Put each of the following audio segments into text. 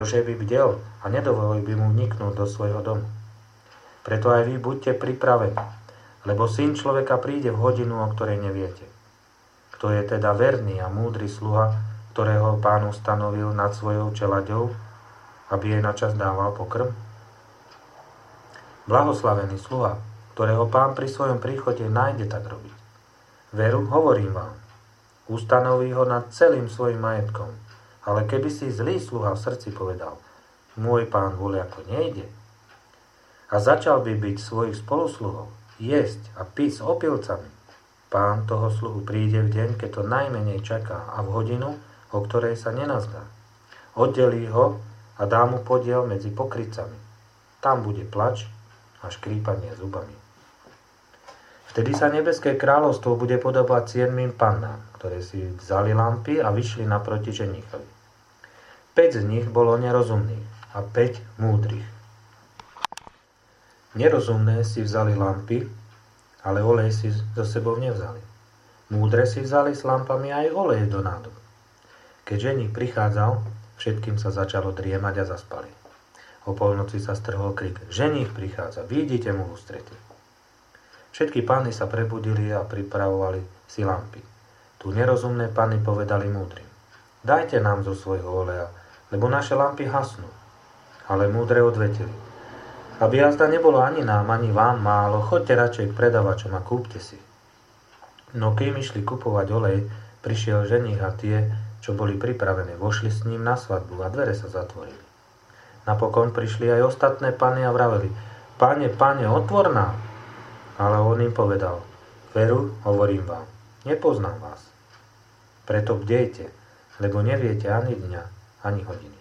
že by bdel a nedovolil by mu vniknúť do svojho domu. Preto aj vy buďte pripravení, lebo Syn človeka príde v hodinu, o ktorej neviete. Kto je teda verný a múdry sluha, ktorého Pán ustanovil nad svojou čelaďou, aby jej načas dával pokrm? Blahoslavený sluha, ktorého Pán pri svojom príchode nájde tak robiť. Veru, hovorím vám, ustanoví ho nad celým svojim majetkom. Ale keby si zlý sluha v srdci povedal, môj Pán voľako nejde, a začal by byť svojich spolusluhov, jesť a piť s opilcami, Pán toho sluhu príde v deň, keď to najmenej čaká a v hodinu, o ktorej sa nenazdá. Oddelí ho a dá mu podiel medzi pokrytcami. Tam bude plač a škrípanie zubami. Vtedy sa nebeské kráľovstvo bude podobať 7 pannám, ktoré si vzali lampy a vyšli naproti ženíchovi. 5 z nich bolo nerozumných a 5 múdrych. Nerozumné si vzali lampy, ale olej si so sebou nevzali. Múdre si vzali s lampami aj olej do nádob. Keď ženích prichádzal, všetkým sa začalo driemať a zaspali. O polnoci sa strhol krik: ženích prichádza, vyjdite mu v ústrety. Všetky panny sa prebudili a pripravovali si lampy. Tu nerozumné panny povedali múdrym: dajte nám zo svojho oleja, lebo naše lampy hasnú. Ale múdre odvetili: aby jazda nebolo ani nám, ani vám málo, choďte radšej k predavačom a kúpte si. No kým išli kupovať olej, prišiel ženích a tie, čo boli pripravené, vošli s ním na svadbu a dvere sa zatvorili. Napokon prišli aj ostatné panny a vraveli: Pane, otvor nám. Ale on im povedal: veru, hovorím vám, nepoznám vás. Preto bdejte, lebo neviete ani dňa, ani hodiny.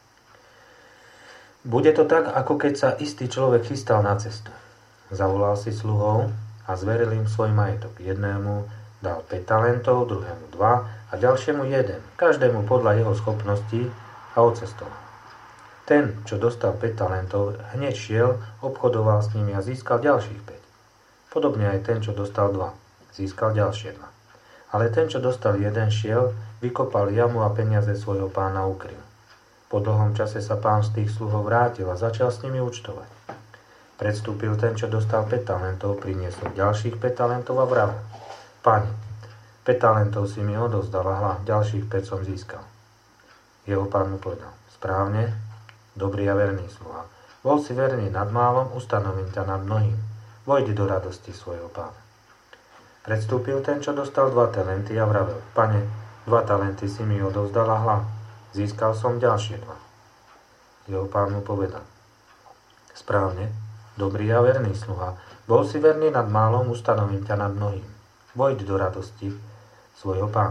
Bude to tak, ako keď sa istý človek chystal na cestu. Zavolal si sluhov a zveril im svoj majetok. Jednému dal 5 talentov, druhému 2 a ďalšiemu 1, každému podľa jeho schopností, a odcestoval. Ten, čo dostal 5 talentov, hneď šiel, obchodoval s nimi a získal ďalších 5. Podobne aj ten, čo dostal 2, získal ďalšie 2. Ale ten, čo dostal 1, šiel, vykopal jamu a peniaze svojho pána ukryl. Po dlhom čase sa pán z tých sluhov vrátil a začal s nimi účtovať. Predstúpil ten, čo dostal 5 talentov, priniesol ďalších 5 talentov a vravel: Pane, 5 talentov si mi odovzdal a hľa, ďalších 5 som získal. Jeho pán mu povedal: správne, dobrý a verný sluha. Bol si verný nad málom, ustanovím ťa nad mnohým. Vojdi do radosti svojho pána. Predstúpil ten, čo dostal 2 talenty a vravel: Pane, 2 talenty si mi odovzdal a hľa, získal som ďalšie 2. Jeho pán mu povedal: správne, dobrý a verný sluha. Bol si verný nad málom, ustanovím ťa nad mnohým. Vojdi do radosti svojho pána.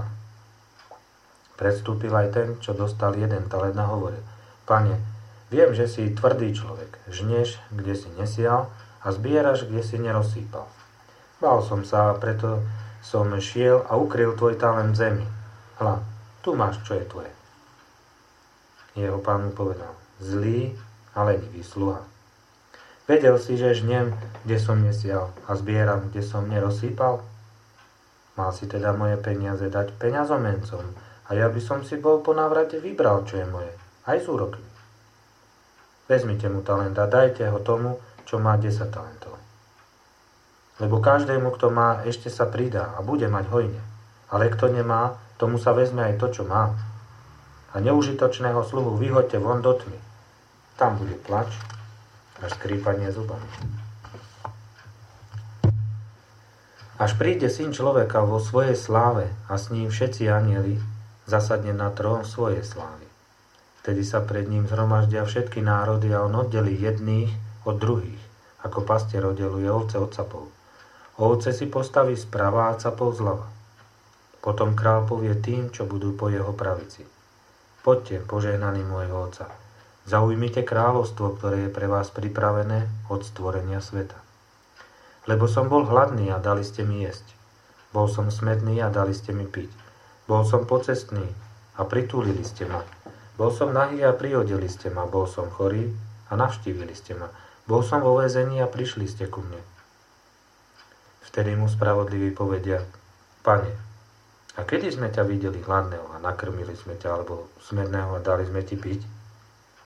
Predstúpil aj ten, čo dostal 1 talent a hovoril: Pane, viem, že si tvrdý človek. Žneš, kde si nesial, a zbieraš, kde si nerozsýpal. Bál som sa, preto som šiel a ukryl tvoj talent v zemi. Hľa, tu máš, čo je tvoje. Jeho pán mu povedal: zlý a lenivý sluha. Vedel si, že žnem, kde som nesial, a zbieram, kde som nerozsýpal? Mal si teda moje peniaze dať peňazomencom, a ja by som si bol po návrate vybral, čo je moje, aj s úrokmi. Vezmite mu talent a dajte ho tomu, čo má 10 talentov. Lebo každému, kto má, ešte sa pridá a bude mať hojne. Ale kto nemá, tomu sa vezme aj to, čo má. A neužitočného sluhu vyhoďte von do tmy. Tam bude plač a škrípanie zubami. Až príde Syn človeka vo svojej sláve a s ním všetci anjeli, zasadne na trón svojej slávy. Vtedy sa pred ním zhromaždia všetky národy a on oddelí jedných od druhých, ako pastier oddeluje ovce od capov. Ovce si postaví sprava a capov zľava. Potom král povie tým, čo budú po jeho pravici: poďte, požehnaní môjho Otca, zaujmite kráľovstvo, ktoré je pre vás pripravené od stvorenia sveta. Lebo som bol hladný a dali ste mi jesť. Bol som smedný a dali ste mi piť. Bol som pocestný a pritúlili ste ma. Bol som nahý a prihodili ste ma. Bol som chorý a navštívili ste ma. Bol som vo väzení a prišli ste ku mne. Vtedy mu spravodliví povedia: Pane, a kedy sme ťa videli hladného a nakrmili sme ťa, alebo smedného a dali sme ti piť?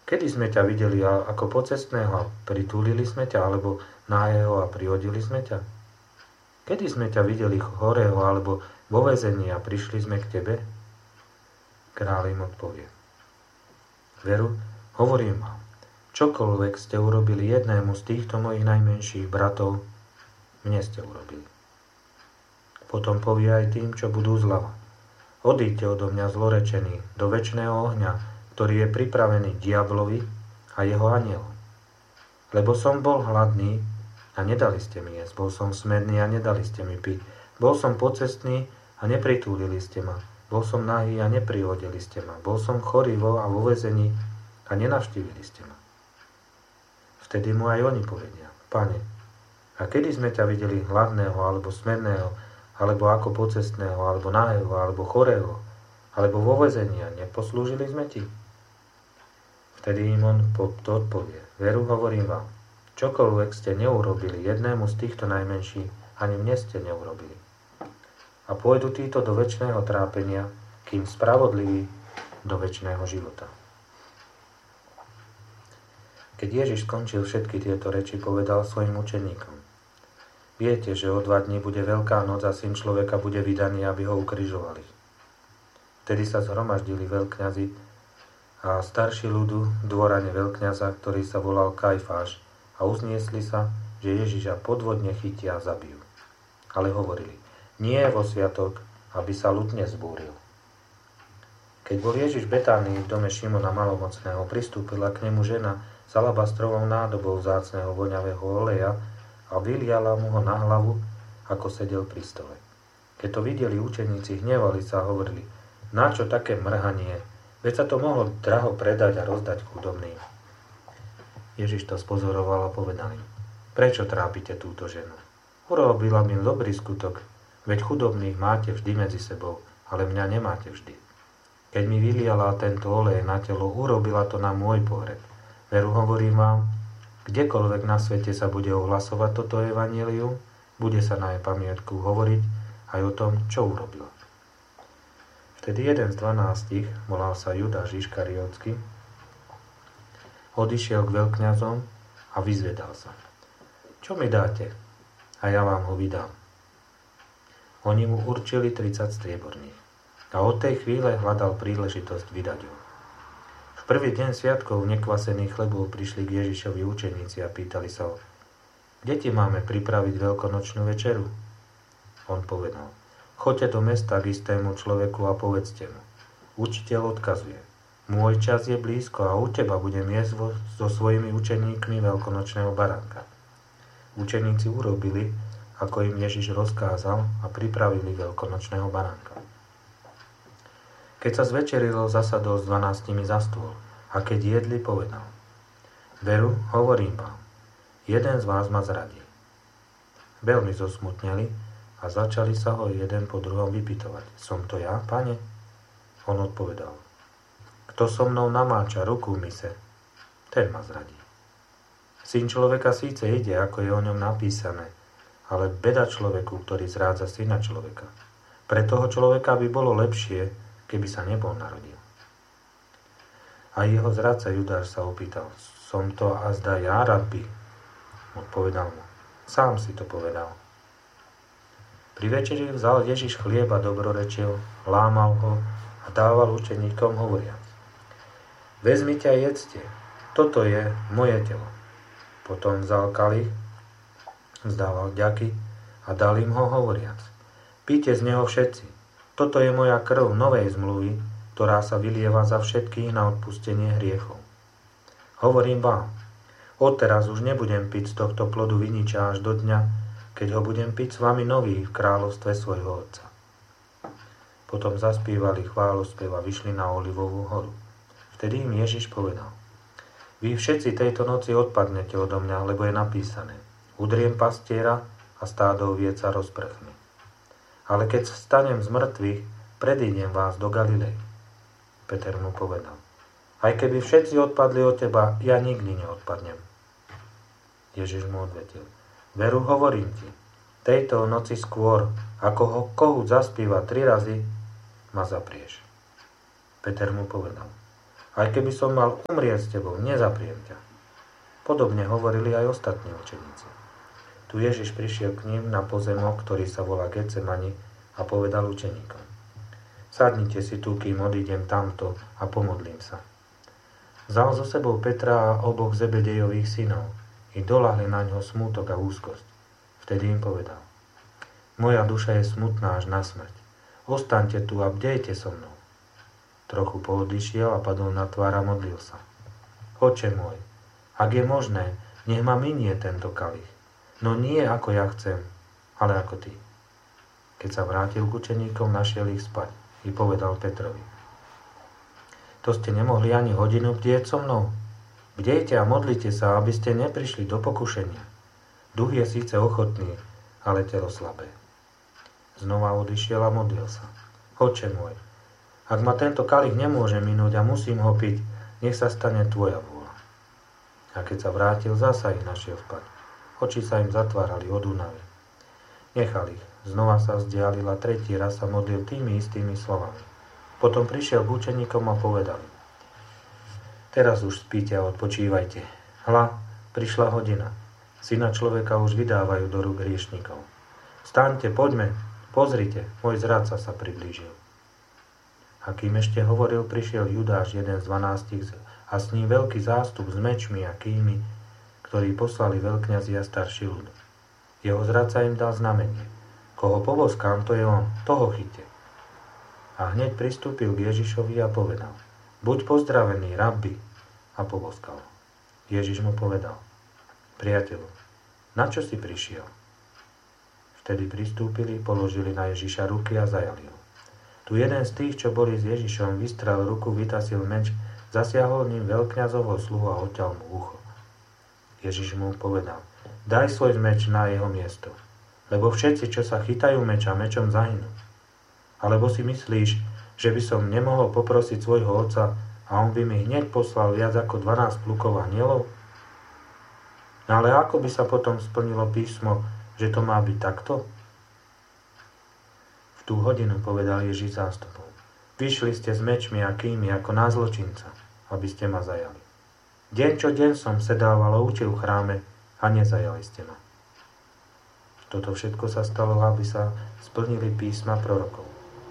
Kedy sme ťa videli ako pocestného a pritúlili sme ťa, alebo nájeho a prihodili sme ťa? Kedy sme ťa videli chorého alebo vo väzení a prišli sme k tebe? Kráľ im odpovie: Veru, hovorím vám, čokoľvek ste urobili jednému z týchto mojich najmenších bratov, mne ste urobili. Potom povie aj tým, čo budú zľava: Odíďte odo mňa zlorečení do večného ohňa, ktorý je pripravený diablovi a jeho anielom. Lebo som bol hladný a nedali ste mi jesť, bol som smedný a nedali ste mi piť, bol som pocestný a nepritúlili ste ma, bol som nahý a neprihodili ste ma, bol som chorý a vo väzení a nenavštívili ste ma. Vtedy mu aj oni povedia: Pane, a kedy sme ťa videli hladného alebo smedného, alebo ako pocestného, alebo nahého, alebo chorého, alebo vo väzení a neposlúžili sme ti? Vtedy im on to odpovie: Veru, hovorím vám, čokoľvek ste neurobili jednému z týchto najmenších, ani mne ste neurobili. A pôjdu títo do večného trápenia, kým spravodliví do večného života. Keď Ježiš skončil všetky tieto reči, povedal svojim učeníkom: Viete, že o 2 dní bude Veľká noc a Syn človeka bude vydaný, aby ho ukrižovali. Vtedy sa zhromaždili veľkňazi a starší ľudu v dvorane veľkňaza, ktorý sa volal Kajfáš, a uzniesli sa, že Ježiša podvodne chytia a zabijú. Ale hovorili: Nie vo sviatok, aby sa ľud nezbúril. Keď bol Ježiš v Betánii v dome Šimona Malomocného, pristúpila k nemu žena s alabastrovou nádobou vzácneho voňavého oleja a vyliala mu ho na hlavu, ako sedel pri stole. Keď to videli učeníci, hnevali sa a hovorili: Načo také mrhanie? Veď sa to mohlo draho predať a rozdať chudobným. Ježiš to spozoroval a povedal im: Prečo trápite túto ženu? Urobila mi dobrý skutok, veď chudobných máte vždy medzi sebou, ale mňa nemáte vždy. Keď mi vyliala tento olej na telo, urobila to na môj pohreb. Veru, hovorím vám, kdekoľvek na svete sa bude ohlasovať toto evanjelium, bude sa na jej pamiatku hovoriť aj o tom, čo urobila. Vtedy jeden z 12, volal sa Judáš Iškariótsky, odišiel k veľkňazom a vyzvedal sa: Čo mi dáte? A ja vám ho vydám. Oni mu určili 30 strieborných a od tej chvíle hľadal príležitosť vydať ho. V prvý deň sviatkov nekvasených chlebov prišli k Ježišovi učeníci a pýtali sa ho: Kde ti máme pripraviť veľkonočnú večeru? On povedal: Choďte do mesta k istému človeku a povedzte mu: Učiteľ odkazuje: Môj čas je blízko a u teba budem jesť so svojimi učeníkmi veľkonočného baránka. Učeníci urobili, ako im Ježiš rozkázal, a pripravili veľkonočného baránka. Keď sa zvečerilo, zasadol s 12 za stôl a keď jedli, povedal: Veru, hovorím vám, jeden z vás ma zradí. Veľmi zosmutneli a začali sa ho jeden po druhom vypytovať: Som to ja, pane? On odpovedal: Kto so mnou namáča ruku v mise, ten ma zradí. Syn človeka síce ide, ako je o ňom napísané, ale beda človeku, ktorý zrádza syna človeka. Pre toho človeka by bolo lepšie, keby sa nebol narodil. A jeho zradca Judáš sa opýtal: Som to azda ja, rabbi? Odpovedal mu: Sám si to povedal. Pri večeri vzal Ježiš chlieb a dobrorečil, lámal ho a dával učeníkom hovoriac: Vezmite a jedzte, toto je moje telo. Potom vzal kalich, vzdával vďaky a dal im ho hovoriac: Píte z neho všetci, toto je moja krv novej zmluvy, ktorá sa vylieva za všetkých na odpustenie hriechov. Hovorím vám, odteraz už nebudem piť z tohto plodu viniča až do dňa, keď ho budem piť s vami nový v kráľovstve svojho Otca. Potom zaspívali chválospev a vyšli na Olivovú horu. Vtedy im Ježiš povedal: Vy všetci tejto noci odpadnete odo mňa, lebo je napísané: Udriem pastiera a stádo oviec sa rozprchne. Ale keď vstanem z mŕtvych, predídem vás do Galilei. Peter mu povedal: Aj keby všetci odpadli od teba, ja nikdy neodpadnem. Ježiš mu odvetil: Veru, hovorím ti, tejto noci skôr, ako ho kohút zaspíva 3 razy, ma zaprieš. Peter mu povedal: Aj keby som mal umrieť s tebou, nezapriem ťa. Podobne hovorili aj ostatní učeníci. Tu Ježiš prišiel k ním na pozemok, ktorý sa volá Getsemani, a povedal učeníkom: Sadnite si tu, kým odídem tamto a pomodlím sa. Vzal so sebou Petra a oboch Zebedejových synov i doľahli na ňo smútok a úzkosť. Vtedy im povedal: Moja duša je smutná až na smrť. Ostaňte tu a bdejte so mnou. Trochu poodišiel a padol na tvár a modlil sa: Otče môj, ak je možné, nech ma minie tento kalich. No nie ako ja chcem, ale ako ty. Keď sa vrátil k učeníkom, našiel ich spať i povedal Petrovi: To ste nemohli ani hodinu bdieť so mnou? Bdejte a modlite sa, aby ste neprišli do pokušenia. Duch je síce ochotný, ale telo slabé. Znova odišiel a modlil sa: Otče môj, ak ma tento kalich nemôže minúť a musím ho piť, nech sa stane tvoja vôľa. A keď sa vrátil, zasa ich našiel spať. Oči sa im zatvárali od únavy. Nechal ich. Znova sa vzdialil a tretí raz sa modlil tými istými slovami. Potom prišiel k učeníkom a povedal: Teraz už spíte a odpočívajte. Hľa, prišla hodina. Syna človeka už vydávajú do rúk hriešnikov. Vstaňte, poďme, pozrite, môj zradca sa priblížil. A kým ešte hovoril, prišiel Judáš, jeden z 12, a s ním veľký zástup s mečmi a kými, ktorí poslali veľkňazi a starší ľud. Jeho zradca im dal znamenie: Koho poboskám, to je on, toho chyťte. A hneď pristúpil k Ježišovi a povedal: Buď pozdravený, rabbi, a poboskal. Ježiš mu povedal: Priateľu, na čo si prišiel? Vtedy pristúpili, položili na Ježiša ruky a zajali ho. Tu jeden z tých, čo boli s Ježišom, vystrel ruku, vytasil meč, zasiahol ním veľkňazovho sluhu a odťal mu ucho. Ježiš mu povedal: Daj svoj meč na jeho miesto, lebo všetci, čo sa chytajú meča, mečom zahynú. Alebo si myslíš, že by som nemohol poprosiť svojho otca a on by mi hneď poslal viac ako 12 plukov anielov? No ale ako by sa potom splnilo písmo, že to má byť takto? V tú hodinu povedal Ježiš zástupom: Vyšli ste s mečmi a kými ako na zločinca, aby ste ma zajali. Deň čo deň som sedával a učil v chráme a nezajali ste ma. Toto všetko sa stalo, aby sa splnili písma prorokov.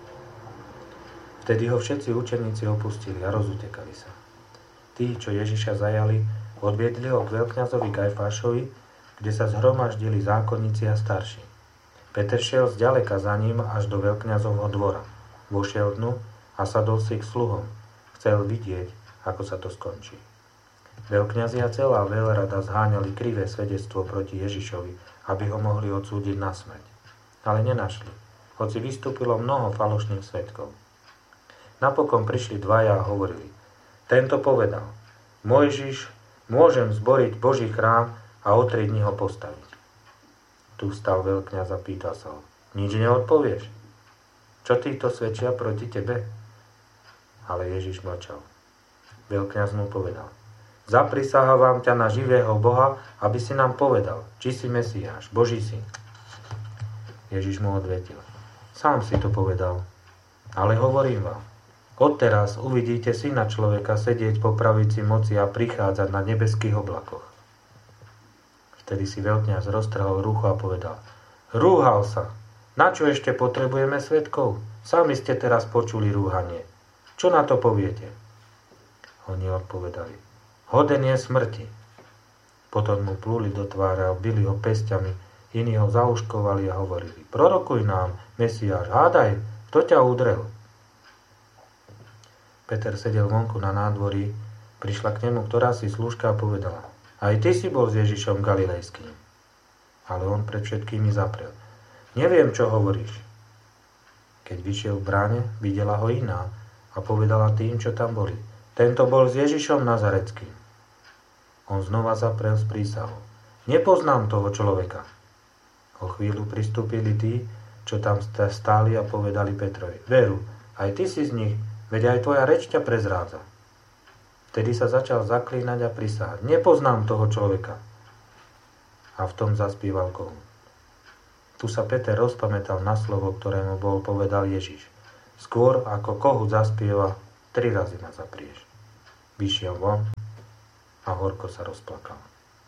Vtedy ho všetci učeníci opustili a rozutekali sa. Tí, čo Ježiša zajali, odviedli ho k veľkňazovi Kajfášovi, kde sa zhromaždili zákonníci a starší. Peter šiel zďaleka za ním až do veľkňazovho dvora. Vošiel dnu a sadol si k sluhom. Chcel vidieť, ako sa to skončí. Veľkňazi a celá veľrada zháňali krivé svedectvo proti Ježišovi, aby ho mohli odsúdiť na smrť. Ale nenašli, hoci vystúpilo mnoho falošných svedkov. Napokon prišli dvaja a hovorili: Tento povedal: Mojžiš, môžem zboriť Boží chrám a o 3 dni ho postaviť. Tu vstal veľkňaz a pýtal sa ho: Nič neodpovieš? Čo títo svedčia proti tebe? Ale Ježiš mlčal. Veľkňaz mu povedal: Zaprisahávam ťa na živého Boha, aby si nám povedal, či si Mesiáš, Boží syn. Ježiš mu odvetil: Sám si to povedal, ale hovorím vám, odteraz uvidíte Syna človeka sedieť po pravici moci a prichádzať na nebeských oblakoch. Vtedy si veľkňaz roztrhol rucho a povedal: Rúhal sa! Na čo ešte potrebujeme svedkov? Sami ste teraz počuli rúhanie. Čo na to poviete? Oni odpovedali: Hoden je smrti. Potom mu plúli do tváre a bili ho pesťami, iní ho zauškovali a hovorili: Prorokuj nám, Mesiáš, hádaj, kto ťa udrel? Peter sedel vonku na nádvorí, prišla k nemu ktorási slúžka a povedala: Aj ty si bol s Ježišom Galilejským. Ale on pred všetkými zaprel: Neviem, čo hovoríš. Keď vyšiel v bráne, videla ho iná a povedala tým, čo tam boli: Tento bol s Ježišom Nazareckým. On znova zaprel s prísahou: Nepoznám toho človeka. O chvíľu pristúpili tí, čo tam stáli a povedali Petrovi: Veru, aj ty si z nich, veď aj tvoja reč ťa prezrádza. Vtedy sa začal zaklínať a prisahať: Nepoznám toho človeka. A v tom zaspieval kohút. Tu sa Peter rozpamätal na slovo, ktoré mu povedal Ježiš: Skôr ako kohút zaspieva, 3 razy ma zaprieš. Vyšiel von a horko sa rozplakal.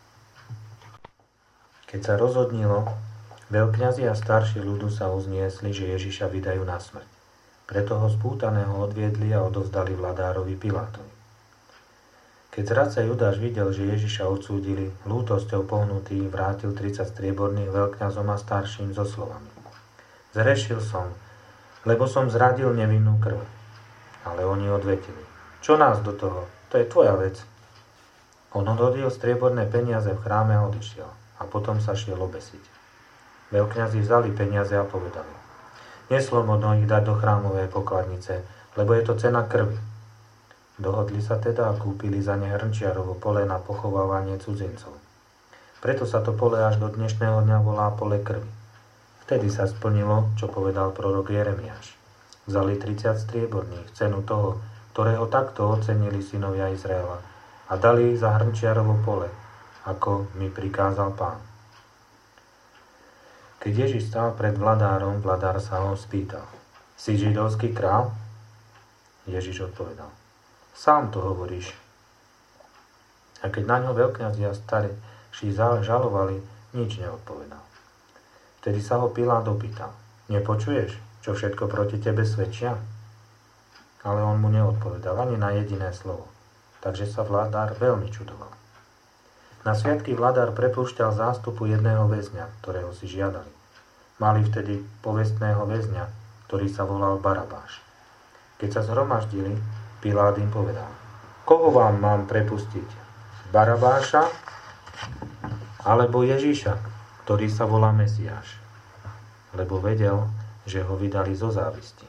Keď sa rozhodnilo, veľkňazi a starší ľudu sa uzniesli, že Ježiša vydajú na smrť. Preto ho spútaného odviedli a odovzdali vladárovi Pilátovi. Keď zradca Judáš videl, že Ježiša odsúdili, lútosťou pohnutý vrátil 30 strieborných veľkňazom a starším so slovami: Zhrešil som, lebo som zradil nevinnú krv. Ale oni odvetili: Čo nás do toho? To je tvoja vec. On odhodil strieborné peniaze v chráme a odišiel. A potom sa šiel obesiť. Veľkňazi vzali peniaze a povedali: Neslobodno ich dať do chrámovej pokladnice, lebo je to cena krvi. Dohodli sa teda a kúpili za ne hrnčiarovo pole na pochovávanie cudzincov. Preto sa to pole až do dnešného dňa volá pole krvi. Vtedy sa splnilo, čo povedal prorok Jeremiáš. Vzali 30 strieborných, cenu toho, ktorého takto ocenili synovia Izraela, a dali ich za hrnčiarovo pole, ako mi prikázal Pán. Keď Ježiš stál pred vladárom, vladár sa ho spýtal: Si židovský král? Ježiš odpovedal: Sám to hovoríš. A keď na ňo veľkňazi a starší žalovali, nič neodpovedal. Vtedy sa ho Pilát opýtal: Nepočuješ, čo všetko proti tebe svedčia? Ale on mu neodpovedal ani na jediné slovo, takže sa vladár veľmi čudoval. Na sviatky vladár prepúšťal zástupu jedného väzňa, ktorého si žiadali. Mali vtedy povestného väzňa, ktorý sa volal Barabáš. Keď sa zhromaždili, Pilát im povedal: Koho vám mám prepustiť? Barabáša alebo Ježiša, ktorý sa volá Mesiáš? Lebo vedel, že ho vydali zo závisti.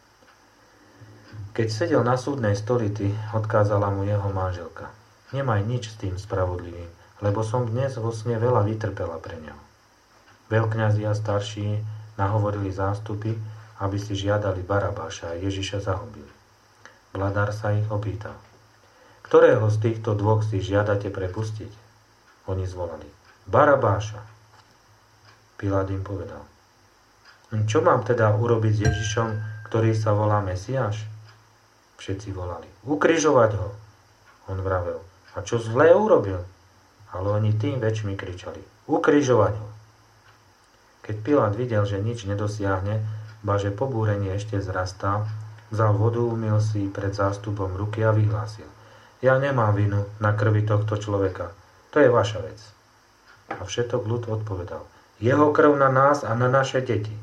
Keď sedel na súdnej stolici, odkázala mu jeho manželka: Nemaj nič s tým spravodlivým, lebo som dnes vo sne veľa vytrpela pre ňo. Veľkňazi a starší nahovorili zástupy, aby si žiadali Barabáša a Ježiša zahubili. Vladár sa ich opýtal: Ktorého z týchto dvoch si žiadate prepustiť? Oni zvolali: Barabáša. Pilát im povedal: Čo mám teda urobiť s Ježišom, ktorý sa volá Mesiáš? Všetci volali: Ukrižovať ho. On vravel: A čo zlé urobil? Ale oni tým väčšmi kričali: Ukrižovať ho. Keď Pilát videl, že nič nedosiahne, ba že pobúrenie ešte vzrastá, vzal vodu, umyl si pred zástupom ruky a vyhlásil: Ja nemám vinu na krvi tohto človeka. To je vaša vec. A všetok ľud odpovedal: Jeho krv na nás a na naše deti.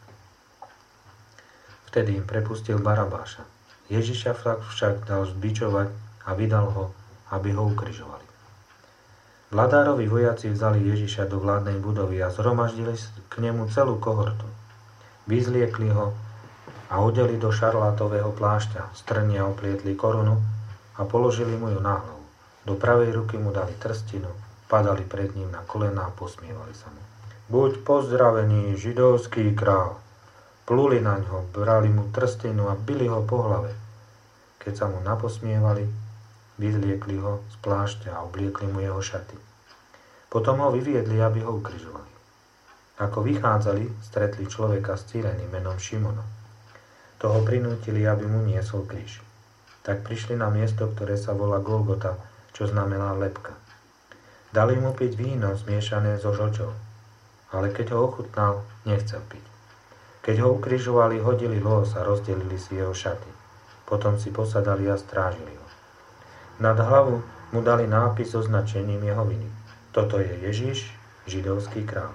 Vtedy im prepustil Barabáša. Ježiša však dal zbičovať a vydal ho, aby ho ukrižovali. Vladárovi vojaci vzali Ježiša do vládnej budovy a zhromaždili k nemu celú kohortu. Vyzliekli ho a odeli do šarlátového plášťa, strnia oplietli korunu a položili mu ju na hlavu. Do pravej ruky mu dali trstinu, padali pred ním na kolená a posmievali sa mu: Buď pozdravený, židovský král. Pluli na ňo, brali mu trstinu a bili ho po hlave. Keď sa mu naposmievali, vyzliekli ho z plášťa a obliekli mu jeho šaty. Potom ho vyviedli, aby ho ukrižovali. Ako vychádzali, stretli človeka z Cyreny menom Šimona. Toho prinútili, aby mu niesol kríž. Tak prišli na miesto, ktoré sa volá Golgota, čo znamená lebka. Dali mu piť víno zmiešané so žlčou, ale keď ho ochutnal, nechcel piť. Keď ho ukrižovali, hodili los a rozdelili si jeho šaty. Potom si posadali a strážili ho. Nad hlavu mu dali nápis so značením jeho viny: Toto je Ježiš, židovský král.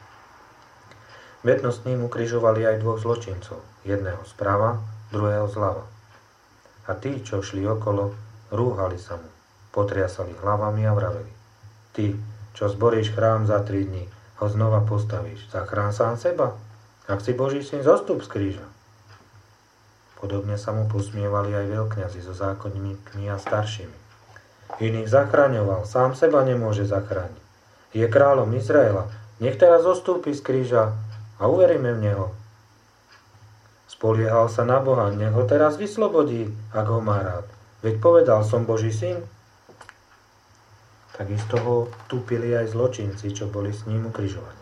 Vedno s ním ukrižovali aj dvoch zločincov, jedného zprava, druhého zľava. A tí, čo šli okolo, rúhali sa mu, potriasali hlavami a vraveli: Ty, čo zboríš chrám za 3 dní, ho znova postavíš, zachrán sám seba. Ak si Boží syn, zostup z kríža. Podobne sa mu posmievali aj veľkňazi so zákonníkmi a staršími. Iných zachraňoval, sám seba nemôže zachrániť. Je kráľom Izraela, nech teraz zostúpi z kríža a uveríme v neho. Spoliehal sa na Boha, nech ho teraz vyslobodí, ak ho má rád. Veď povedal, som Boží syn. Takisto ho tupili aj zločinci, čo boli s ním ukrižovaní.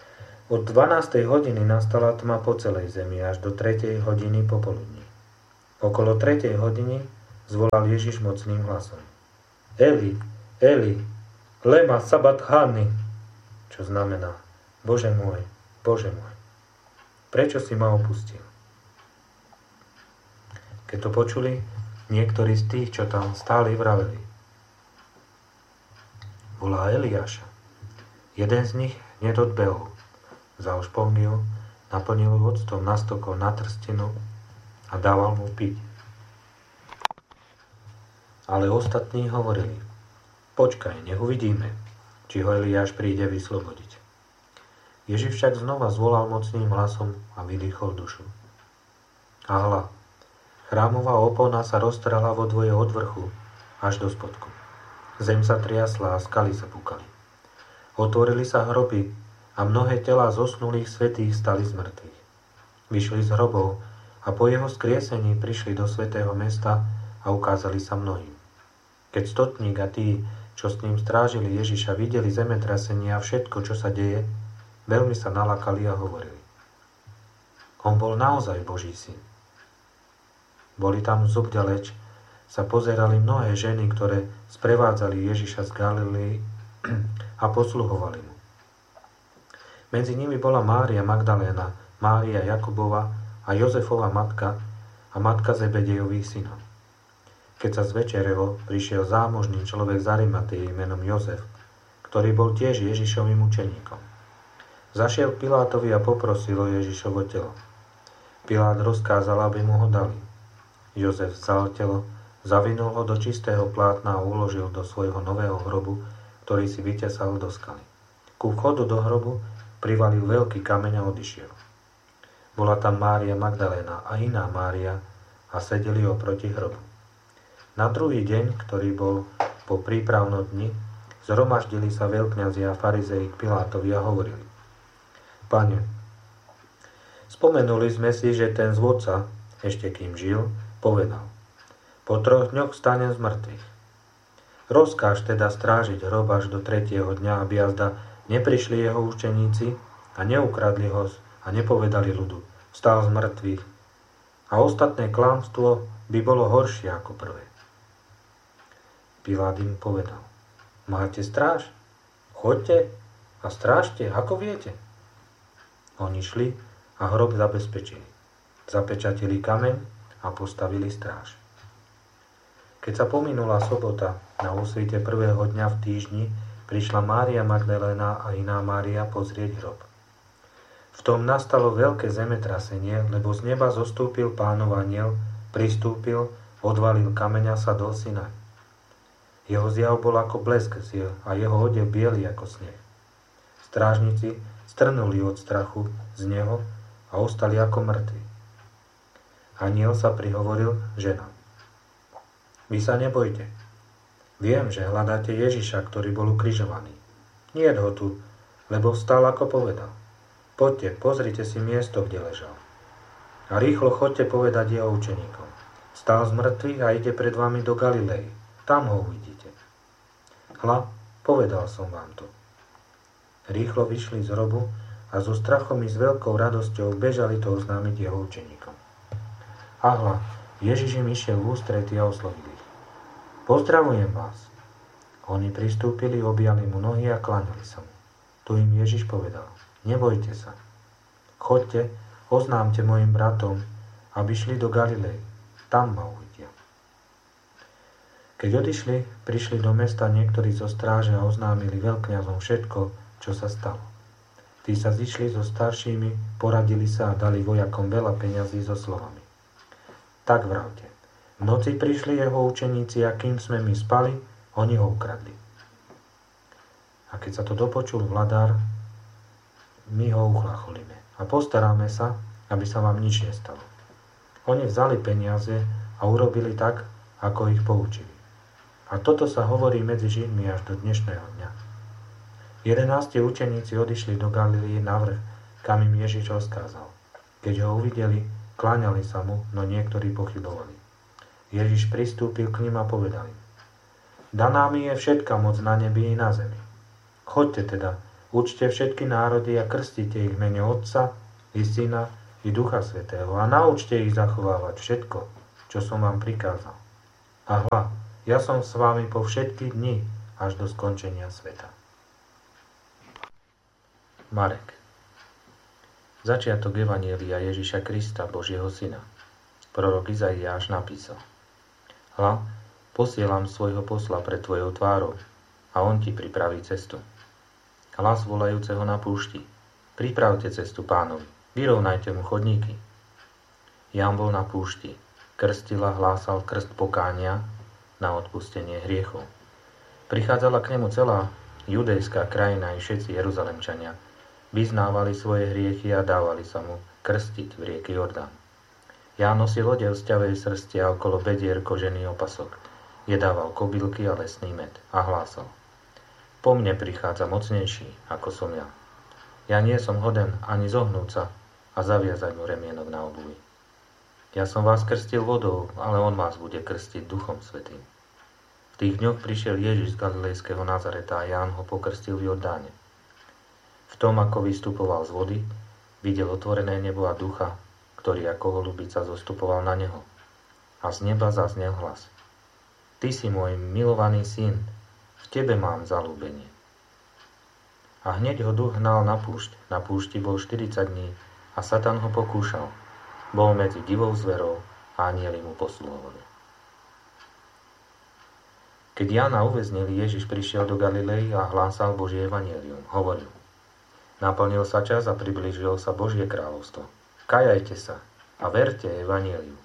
Od 12. hodiny nastala tma po celej zemi až do 3. hodiny popoludní. Okolo 3. hodiny zvolal Ježiš mocným hlasom. Eli, Eli, lema sabachthani, čo znamená, Bože môj, prečo si ma opustil? Keď to počuli, niektorí z tých, čo tam stáli, vraveli. Volá Eliáša. Jeden z nich hneď odbehol, vzal špongiu, naplnil ju octom, nastokol na trstinu a dával mu piť. Ale ostatní hovorili, počkaj, nech uvidíme, či ho Eliáš príde vyslobodiť. Ježiš však znova zvolal mocným hlasom a vydýchol dušu. A hľa, chrámová opona sa roztrhla vo dvoje od vrchu až do spodku. Zem sa triasla a skaly sa púkali. Otvorili sa hroby a mnohé telá zosnulých svätých stali z mŕtvych. Vyšli z hrobov a po jeho skriesení prišli do svätého mesta a ukázali sa mnohým. Keď stotník a tí, čo s ním strážili Ježiša, videli zemetrasenie a všetko, čo sa deje, veľmi sa nalakali a hovorili. On bol naozaj Boží syn. Boli tam zobďaleč, sa pozerali mnohé ženy, ktoré sprevádzali Ježiša z Galilei a posluhovali mu. Medzi nimi bola Mária Magdaléna, Mária Jakubova a Jozefova matka a matka Zebedejových synov. Keď sa zvečerelo, prišiel zámožný človek z Arimatei menom Jozef, ktorý bol tiež Ježišovým učeníkom. Zašiel k Pilátovi a poprosil o Ježišovo telo. Pilát rozkázal, aby mu ho dali. Jozef vzal telo, zavinul ho do čistého plátna a uložil do svojho nového hrobu, ktorý si vytesal do skaly. Ku vchodu do hrobu privalil veľký kameň a odišiel. Bola tam Mária Magdaléna a iná Mária a sedeli oproti hrobu. Na druhý deň, ktorý bol po prípravnom dni, zhromaždili sa veľkňazi a farizei k Pilátovi a hovorili. Pane, spomenuli sme si, že ten zvodca, ešte kým žil, povedal. Po 3 dňoch vstanem z mŕtvych. Rozkáž teda strážiť hrob až do 3. dňa, aby jazda neprišli jeho učeníci a neukradli ho a nepovedali ľudu, vstal z mŕtvych. A ostatné klamstvo by bolo horšie ako prvé. Pilát im povedal, máte stráž? Choďte a strážte, ako viete. Oni šli a hrob zabezpečili. Zapečatili kameň a postavili stráž. Keď sa pominula sobota, na úsvite prvého dňa v týždni prišla Mária Magdaléna a iná Mária pozrieť hrob. V tom nastalo veľké zemetrasenie, lebo z neba zostúpil Pánov anjel, pristúpil, odvalil kameň a sadol si naň. Jeho zjav bol ako blesk a jeho odev biely ako sneh. Strážnici strnuli od strachu z neho a ostali ako mŕtvi. Anjel sa prihovoril ženám. Vy sa nebojte. Viem, že hľadáte Ježiša, ktorý bol ukrižovaný. Niet ho tu, lebo vstal, ako povedal. Poďte, pozrite si miesto, kde ležal. A rýchlo choďte povedať jeho učeníkom. Vstal z mŕtvych a ide pred vami do Galilei. Tam ho uvidíte. Hľa, povedal som vám to. Rýchlo vyšli z hrobu a so strachom i s veľkou radosťou bežali to oznámiť jeho učeníkom. A hľa, Ježiš im išiel v ústrety a oslovil ich. Pozdravujem vás. Oni pristúpili, objali mu nohy a kláňali sa mu. Tu im Ježiš povedal, nebojte sa. Choďte, oznámte mojim bratom, aby šli do Galilei. Tam ma uvidia. Keď odišli, prišli do mesta niektorí zo stráže a oznámili veľkňazom všetko, čo sa stalo. Tí sa zišli so staršími, poradili sa a dali vojakom veľa peňazí so slovami. Tak vravte. V noci prišli jeho učeníci a kým sme my spali, oni ho ukradli. A keď sa to dopočul vladár, my ho uchlacholíme a postaráme sa, aby sa vám nič nestalo. Oni vzali peniaze a urobili tak, ako ich poučili. A toto sa hovorí medzi Židmi až do dnešného dňa. 11 učeníci odišli do Galilei na vrch, kam im Ježiš rozkázal. Keď ho uvideli, kláňali sa mu, no niektorí pochybovali. Ježiš pristúpil k nim a povedal im, daná mi je všetka moc na nebi i na zemi. Choďte teda, učte všetky národy a krstite ich v mene Otca i Syna i Ducha Svätého a naučte ich zachovávať všetko, čo čo som vám prikázal. A hľa, ja som s vami po všetky dni, až do skončenia sveta. Marek. Začiatok evanjelia Ježiša Krista, Božieho Syna. Prorok Izaiáš napísal: Hľa, posielam svojho posla pred tvojou tvárou, a on ti pripraví cestu. Hlas volajúceho na púšti: Pripravte cestu Pánovi, vyrovnajte mu chodníky. Ján bol na púšti, krstil a hlásal krst pokánia na odpustenie hriechov. Prichádzala k nemu celá judejská krajina i všetci Jeruzalemčania. Vyznávali svoje hriechy a dávali sa mu krstiť v rieke Jordán. Ján nosil odev z ťavej srsti a okolo bedier kožený opasok. Jedával kobylky a lesný med a hlásal: Po mne prichádza mocnejší, ako som ja. Ja nie som hoden ani zohnúť sa a zaviazať mu remienok na obuvi. Ja som vás krstil vodou, ale on vás bude krstiť Duchom Svätým. V tých dňoch prišiel Ježiš z galilejského Nazareta a Ján ho pokrstil v Jordáne. V tom, ako vystupoval z vody, videl otvorené nebo a ducha, ktorý ako holubica zostupoval na neho. A z neba zaznel hlas: Ty si môj milovaný syn, v tebe mám zaľúbenie. A hneď ho duch hnal na púšť. Na púšti bol 40 dní a Satan ho pokúšal. Bol medzi divou zverou a anjeli mu posluhovali. Keď Jána uväznili, Ježiš prišiel do Galilei a hlásal Božie evanjelium. Hovoril: Naplnil sa čas a priblížilo sa Božie kráľovstvo. Kajajte sa a verte evanjeliu.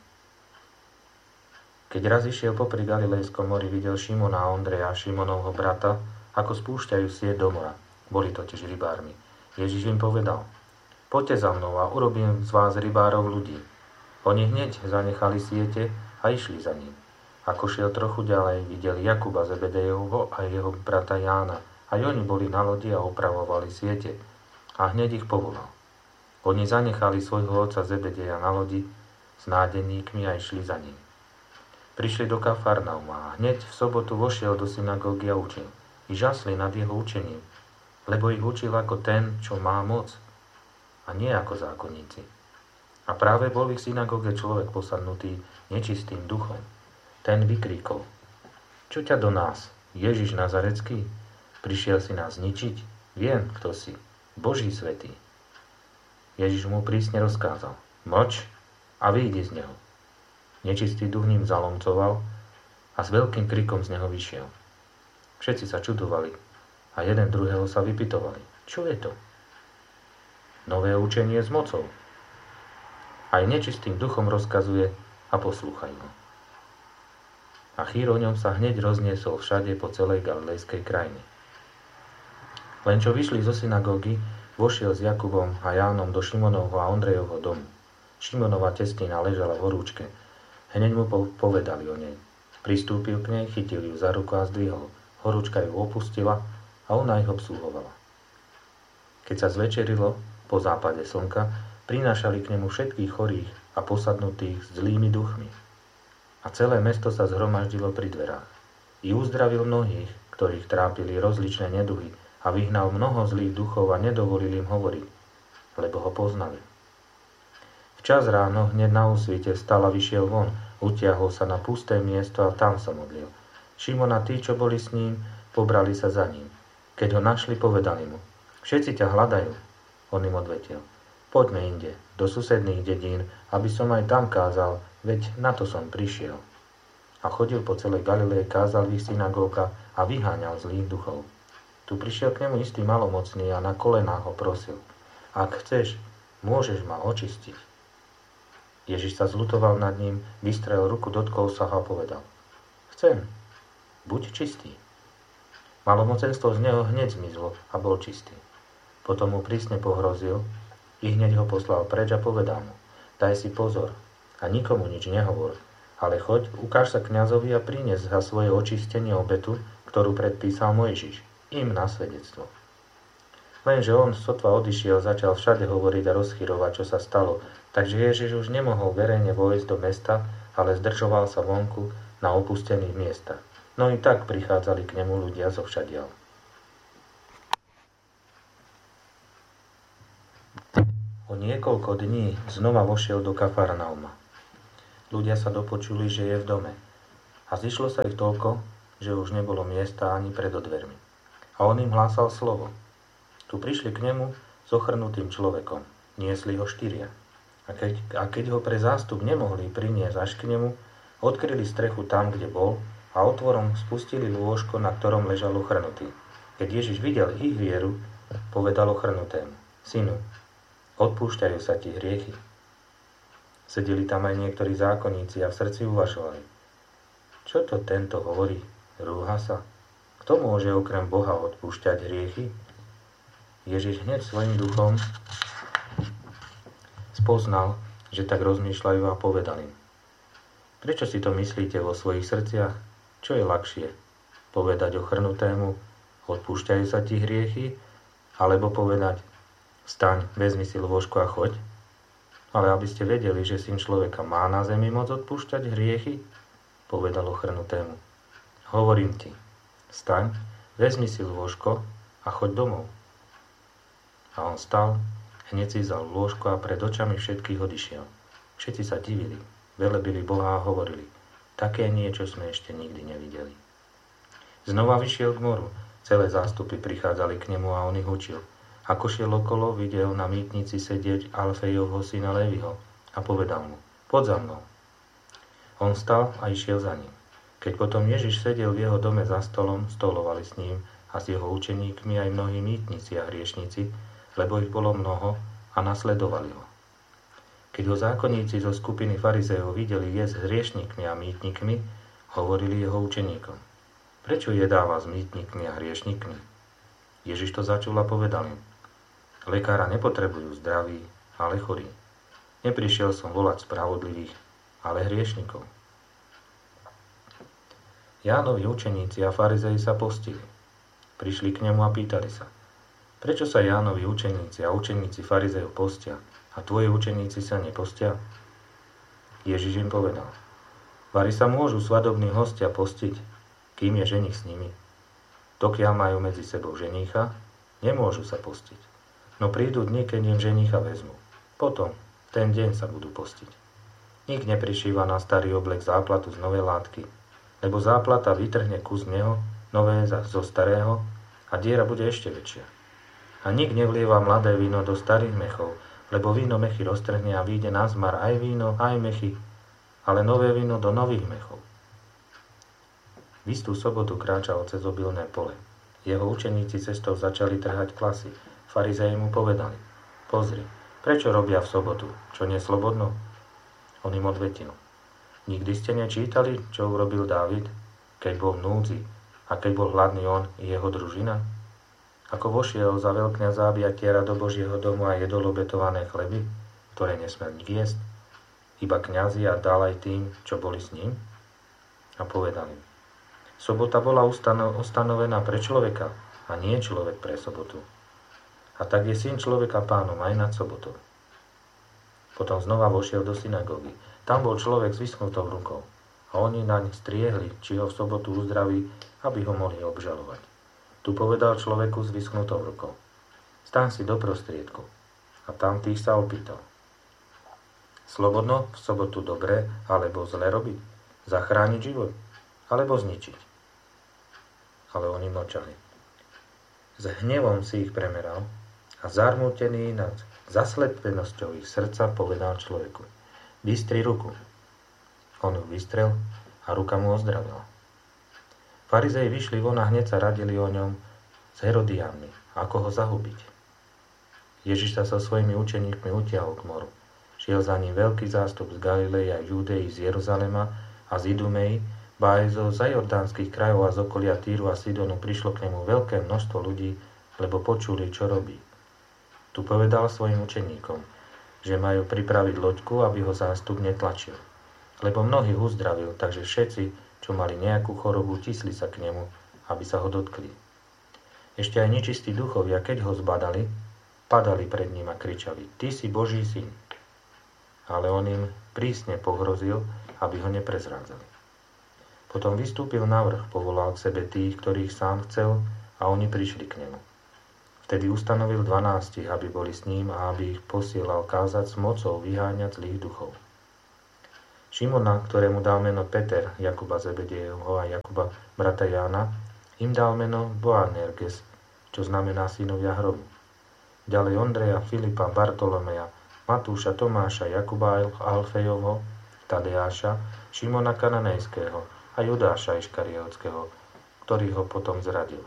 Keď raz išiel popri Galilejskom mori, videl Šimona a Ondreja, Šimonovho brata, ako spúšťajú sieť do mora. Boli totiž rybármi. Ježiš im povedal: Poďte za mnou a urobím z vás rybárov ľudí. Oni hneď zanechali siete a išli za ním. Ako šiel trochu ďalej, videl Jakuba Zebedejovho a jeho brata Jána. Aj oni boli na lodi a opravovali siete. A hneď ich povolal. Oni zanechali svojho otca Zebedeja na lodi s nádeníkmi a išli za ním. Prišli do Kafarnauma a hneď v sobotu vošiel do synagógy a učil. I žasli nad jeho učením, lebo ich učil ako ten, čo má moc, a nie ako zákonníci. A práve bol v ich synagóge človek posadnutý nečistým duchom. Ten vykríkol: Čo ťa do nás, Ježiš Nazarecký? Prišiel si nás zničiť? Viem, kto si, Boží svätý. Ježiš mu prísne rozkázal: Mlč a vyjdi z neho. Nečistý duch ním zalomcoval a s veľkým krikom z neho vyšiel. Všetci sa čudovali a jeden druhého sa vypytovali: Čo je to? Nové učenie s mocou. Aj nečistým duchom rozkazuje a poslúchajú ho. A chýr o ňom sa hneď rozniesol všade po celej galilejskej krajine. Len čo vyšli zo synagógy, vošiel s Jakubom a Jánom do Šimonovho a Ondrejovho domu. Šimonova testina ležala v horúčke. Hneď mu povedali o nej. Pristúpil k nej, chytil ju za ruku a zdvihol. Horúčka ju opustila a ona ich obsluhovala. Keď sa zvečerilo, po západe slnka, prinášali k nemu všetkých chorých a posadnutých s zlými duchmi. A celé mesto sa zhromaždilo pri dverách. I uzdravil mnohých, ktorých trápili rozličné neduhy, a vyhnal mnoho zlých duchov a nedovolil im hovoriť, lebo ho poznali. Včas ráno hneď na úsvite vstal a vyšiel von, utiahol sa na pusté miesto a tam sa modlil. Šimon a tí, čo boli s ním, pobrali sa za ním. Keď ho našli, povedali mu: Všetci ťa hľadajú. On im odvetil: Poďme inde, do susedných dedín, aby som aj tam kázal, veď na to som prišiel. A chodil po celej Galilei, kázal v ich synagógach a vyháňal zlých duchov. Tu prišiel k nemu istý malomocný a na kolenách ho prosil: Ak chceš, môžeš ma očistiť. Ježiš sa zľutoval nad ním, vystrel ruku, dotkol sa ho a povedal: Chcem, buď čistý. Malomocenstvo z neho hneď zmizlo a bol čistý. Potom mu prísne pohrozil, i hneď ho poslal preč a povedal mu: Daj si pozor a nikomu nič nehovor, ale choď, ukáž sa kňazovi a prinies za svoje očistenie obetu, ktorú predpísal Mojžiš, im na svedectvo. Lenže on sotva odišiel, začal všade hovoriť a rozchyrovať, čo sa stalo, takže Ježiš už nemohol verejne vojsť do mesta, ale zdržoval sa vonku na opustených miestach. No i tak prichádzali k nemu ľudia zo všadiaľ. O niekoľko dní znova vošiel do Kafarnauma. Ľudia sa dopočuli, že je v dome. A zišlo sa ich toľko, že už nebolo miesta ani pred dvermi. A on im hlásal slovo. Tu prišli k nemu s ochrnutým človekom. Niesli ho 4. A keď ho pre zástup nemohli priniesť až k nemu, odkryli strechu tam, kde bol, a otvorom spustili lôžko, na ktorom ležal ochrnutý. Keď Ježiš videl ich vieru, povedal ochrnutému: Synu, odpúšťajú sa ti hriechy. Sedeli tam aj niektorí zákonníci a v srdci uvažovali: čo to tento hovorí? Rúha sa? Kto môže okrem Boha odpúšťať hriechy? Ježiš hneď svojim duchom spoznal, že tak rozmýšľajú, a povedal im: prečo si to myslíte vo svojich srdciach? Čo je ľahšie? Povedať ochrnutému: odpúšťajú sa ti hriechy? Alebo povedať: vstaň, vezmi si lôžko a choď? Ale aby ste vedeli, že Syn človeka má na zemi moc odpúšťať hriechy, povedal ochrnutému: hovorím ti, vstaň, vezmi si lôžko a choď domov. A on stal, hneď si vzal lôžko a pred očami všetkých odišiel. Všetci sa divili, velebili Boha a hovorili: také niečo sme ešte nikdy nevideli. Znova vyšiel k moru, celé zástupy prichádzali k nemu a on ich učil. Ako šiel okolo, videl na mýtnici sedieť Alfejovho syna Léviho a povedal mu: poď za mnou. On vstal a išiel za ním. Keď potom Ježiš sedel v jeho dome za stolom, stolovali s ním a s jeho učeníkmi aj mnohí mýtnici a hriešnici, lebo ich bolo mnoho, a nasledovali ho. Keď ho zákonníci zo skupiny farizejov videli jesť s hriešnikmi a mýtnikmi, hovorili jeho učeníkom: prečo jedáva s mýtnikmi a hriešnikmi? Ježiš to začul a povedal im: lekára nepotrebujú zdraví, ale chorí. Neprišiel som volať spravodlivých, ale hriešnikov. Jánovi učeníci a farizei sa postili. Prišli k nemu a pýtali sa: prečo sa Jánovi učeníci a učeníci farizejov postia a tvoji učeníci sa nepostia? Ježiš im povedal: vari sa môžu svadobní hostia postiť, kým je ženich s nimi? Dokiaľ majú medzi sebou ženícha, nemôžu sa postiť. No prídu dni, keď im ženícha vezmu. Potom, v ten deň sa budú postiť. Nik neprišíva na starý oblek záplatu z novej látky, lebo záplata vytrhne kus z neho, nové zo starého, a diera bude ešte väčšia. A nik nevlieva mladé víno do starých mechov, lebo víno mechy roztrhne a vyjde na zmar aj víno, aj mechy, ale nové víno do nových mechov. V istú sobotu kráčal cez obilné pole. Jeho učeníci cestou začali trhať klasy. Farizei mu povedali: pozri, prečo robia v sobotu, čo neslobodno? On im odvetil: nikdy ste nečítali, čo urobil Dávid, keď bol v núdzi a keď bol hladný on i jeho družina? Ako vošiel za veľkňaza abiatiera do Božieho domu a jedol obetované chleby, ktoré nesmel nik jesť, iba kňazi, a dal aj tým, čo boli s ním? A povedali: sobota bola ustanovená pre človeka a nie človek pre sobotu. A tak je Syn človeka pánom aj nad sobotou. Potom znova vošiel do synagógy. Tam bol človek s vyschnutou rukou a oni naň striehli, či ho v sobotu uzdraví, aby ho mohli obžalovať. Tu povedal človeku s vyschnutou rukou: staň si do prostriedku. A tam tých sa opýtal: slobodno v sobotu dobre alebo zle robiť? Zachrániť život alebo zničiť? Ale oni mlčali. S hnevom si ich premeral a zarmútený nad zaslepenosťou ich srdca povedal človeku: vystri ruku. On ju vystrel a ruka mu ozdravila. Farizei vyšli von a hneď sa radili o ňom s Herodiánmi, ako ho zahubiť. Ježiš sa so svojimi učeníkmi utiahol k moru. Šiel za ním veľký zástup z Galilei a Judei, z Jeruzalema a z Idumei, ba aj zo zajordánskych krajov a z okolia Týru a Sidonu prišlo k nemu veľké množstvo ľudí, lebo počuli, čo robí. Tu povedal svojim učeníkom, že majú pripraviť loďku, aby ho zástup netlačil. Lebo mnohých uzdravil, takže všetci, čo mali nejakú chorobu, tisli sa k nemu, aby sa ho dotkli. Ešte aj nečistí duchovia, keď ho zbadali, padali pred ním a kričali: ty si Boží syn. Ale on im prísne pohrozil, aby ho neprezrádzali. Potom vystúpil na vrch, povolal k sebe tých, ktorých sám chcel, a oni prišli k nemu. Vtedy ustanovil 12, aby boli s ním a aby ich posielal kázať s mocou vyháňať zlých duchov. Šimona, ktorému dal meno Peter, Jakuba Zebedejovho a Jakuba brata Jána, im dal meno Boanerges, čo znamená synovia hromu. Ďalej Ondreja, Filipa, Bartolomeja, Matúša, Tomáša, Jakuba Alfejovho, Tadeáša, Šimona Kananejského a Judáša Iškariotského, ktorý ho potom zradil.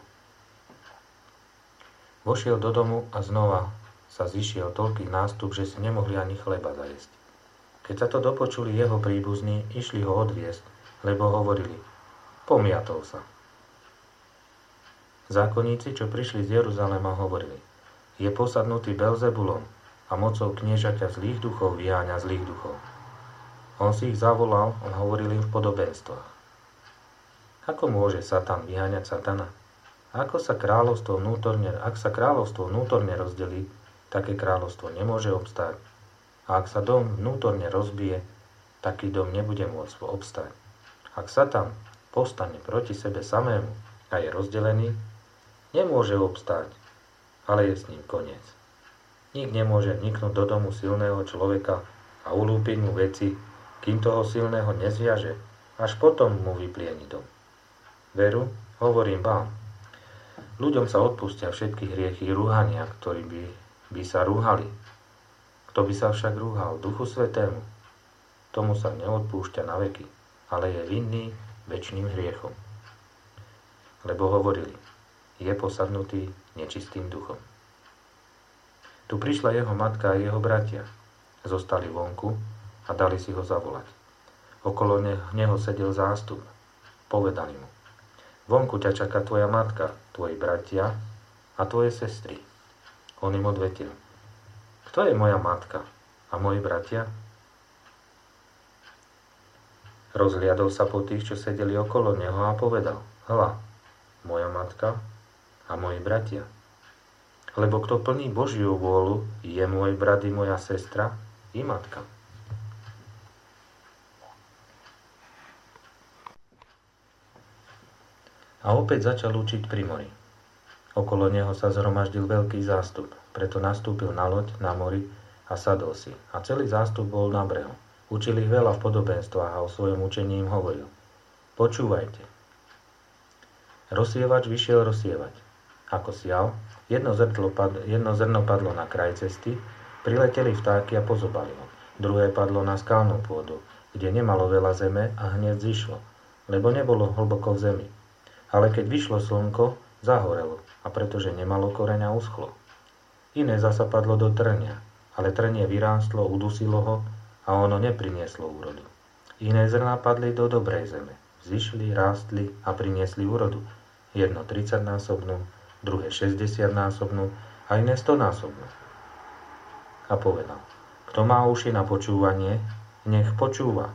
Vošiel do domu a znova sa zišiel toľký nástup, že si nemohli ani chleba zajesť. Keď sa to dopočuli jeho príbuzní, išli ho odviesť, lebo hovorili: pomiatol sa. Zákonníci, čo prišli z Jeruzalema, hovorili: je posadnutý Belzebulom a mocou kniežaťa zlých duchov vyháňa zlých duchov. On si ich zavolal a hovoril im v podobenstvách. Ako môže Satan vyháňať Satana? Ak sa kráľovstvo vnútorne rozdelí, také kráľovstvo nemôže obstáť. A ak sa dom vnútorne rozbije, taký dom nebude môcť obstáť. Ak Satan povstane proti sebe samému a je rozdelený, nemôže obstáť, ale je s ním koniec. Nik nemôže vniknúť do domu silného človeka a ulúpiť mu veci, kým toho silného nezviaže, až potom mu vyplieni dom. Veru, hovorím vám, ľuďom sa odpustia všetky hriechy rúhania, ktorí by sa rúhali. Kto by sa však rúhal Duchu Svätému, tomu sa neodpúšťa na veky, ale je vinný večným hriechom. Lebo hovorili: je posadnutý nečistým duchom. Tu prišla jeho matka a jeho bratia. Zostali vonku a dali si ho zavolať. Okolo neho sedel zástup. Povedali mu: vonku ťa čaká tvoja matka, tvoji bratia a tvoje sestry. On im odvetil: kto je moja matka a moji bratia? Rozhliadol sa po tých, čo sedeli okolo neho, a povedal: hľa, moja matka a moji bratia. Lebo kto plní Božiu vôľu, je môj brat i moja sestra i matka. A opäť začal učiť pri mori. Okolo neho sa zhromaždil veľký zástup, preto nastúpil na loď na mori a sadol si. A celý zástup bol na brehu. Učil ich veľa v podobenstvách a o svojom učení im hovoril: počúvajte. Rozsievač vyšiel rozsievať. Ako sial, jedno zrno padlo na kraj cesty, prileteli vtáky a pozobali ho. Druhé padlo na skalnú pôdu, kde nemalo veľa zeme a hneď zišlo, lebo nebolo hlboko v zemi. Ale keď vyšlo slnko, zahorelo, a pretože nemalo koreňa, uschlo. Iné zasa padlo do trnia, ale trnie vyrástlo, udusilo ho a ono neprinieslo úrodu. Iné zrná padli do dobrej zeme, zišli, rástli a priniesli úrodu. Jedno 30-násobnú, druhé 60-násobnú a iné 100-násobnú. A povedal: kto má uši na počúvanie, nech počúva.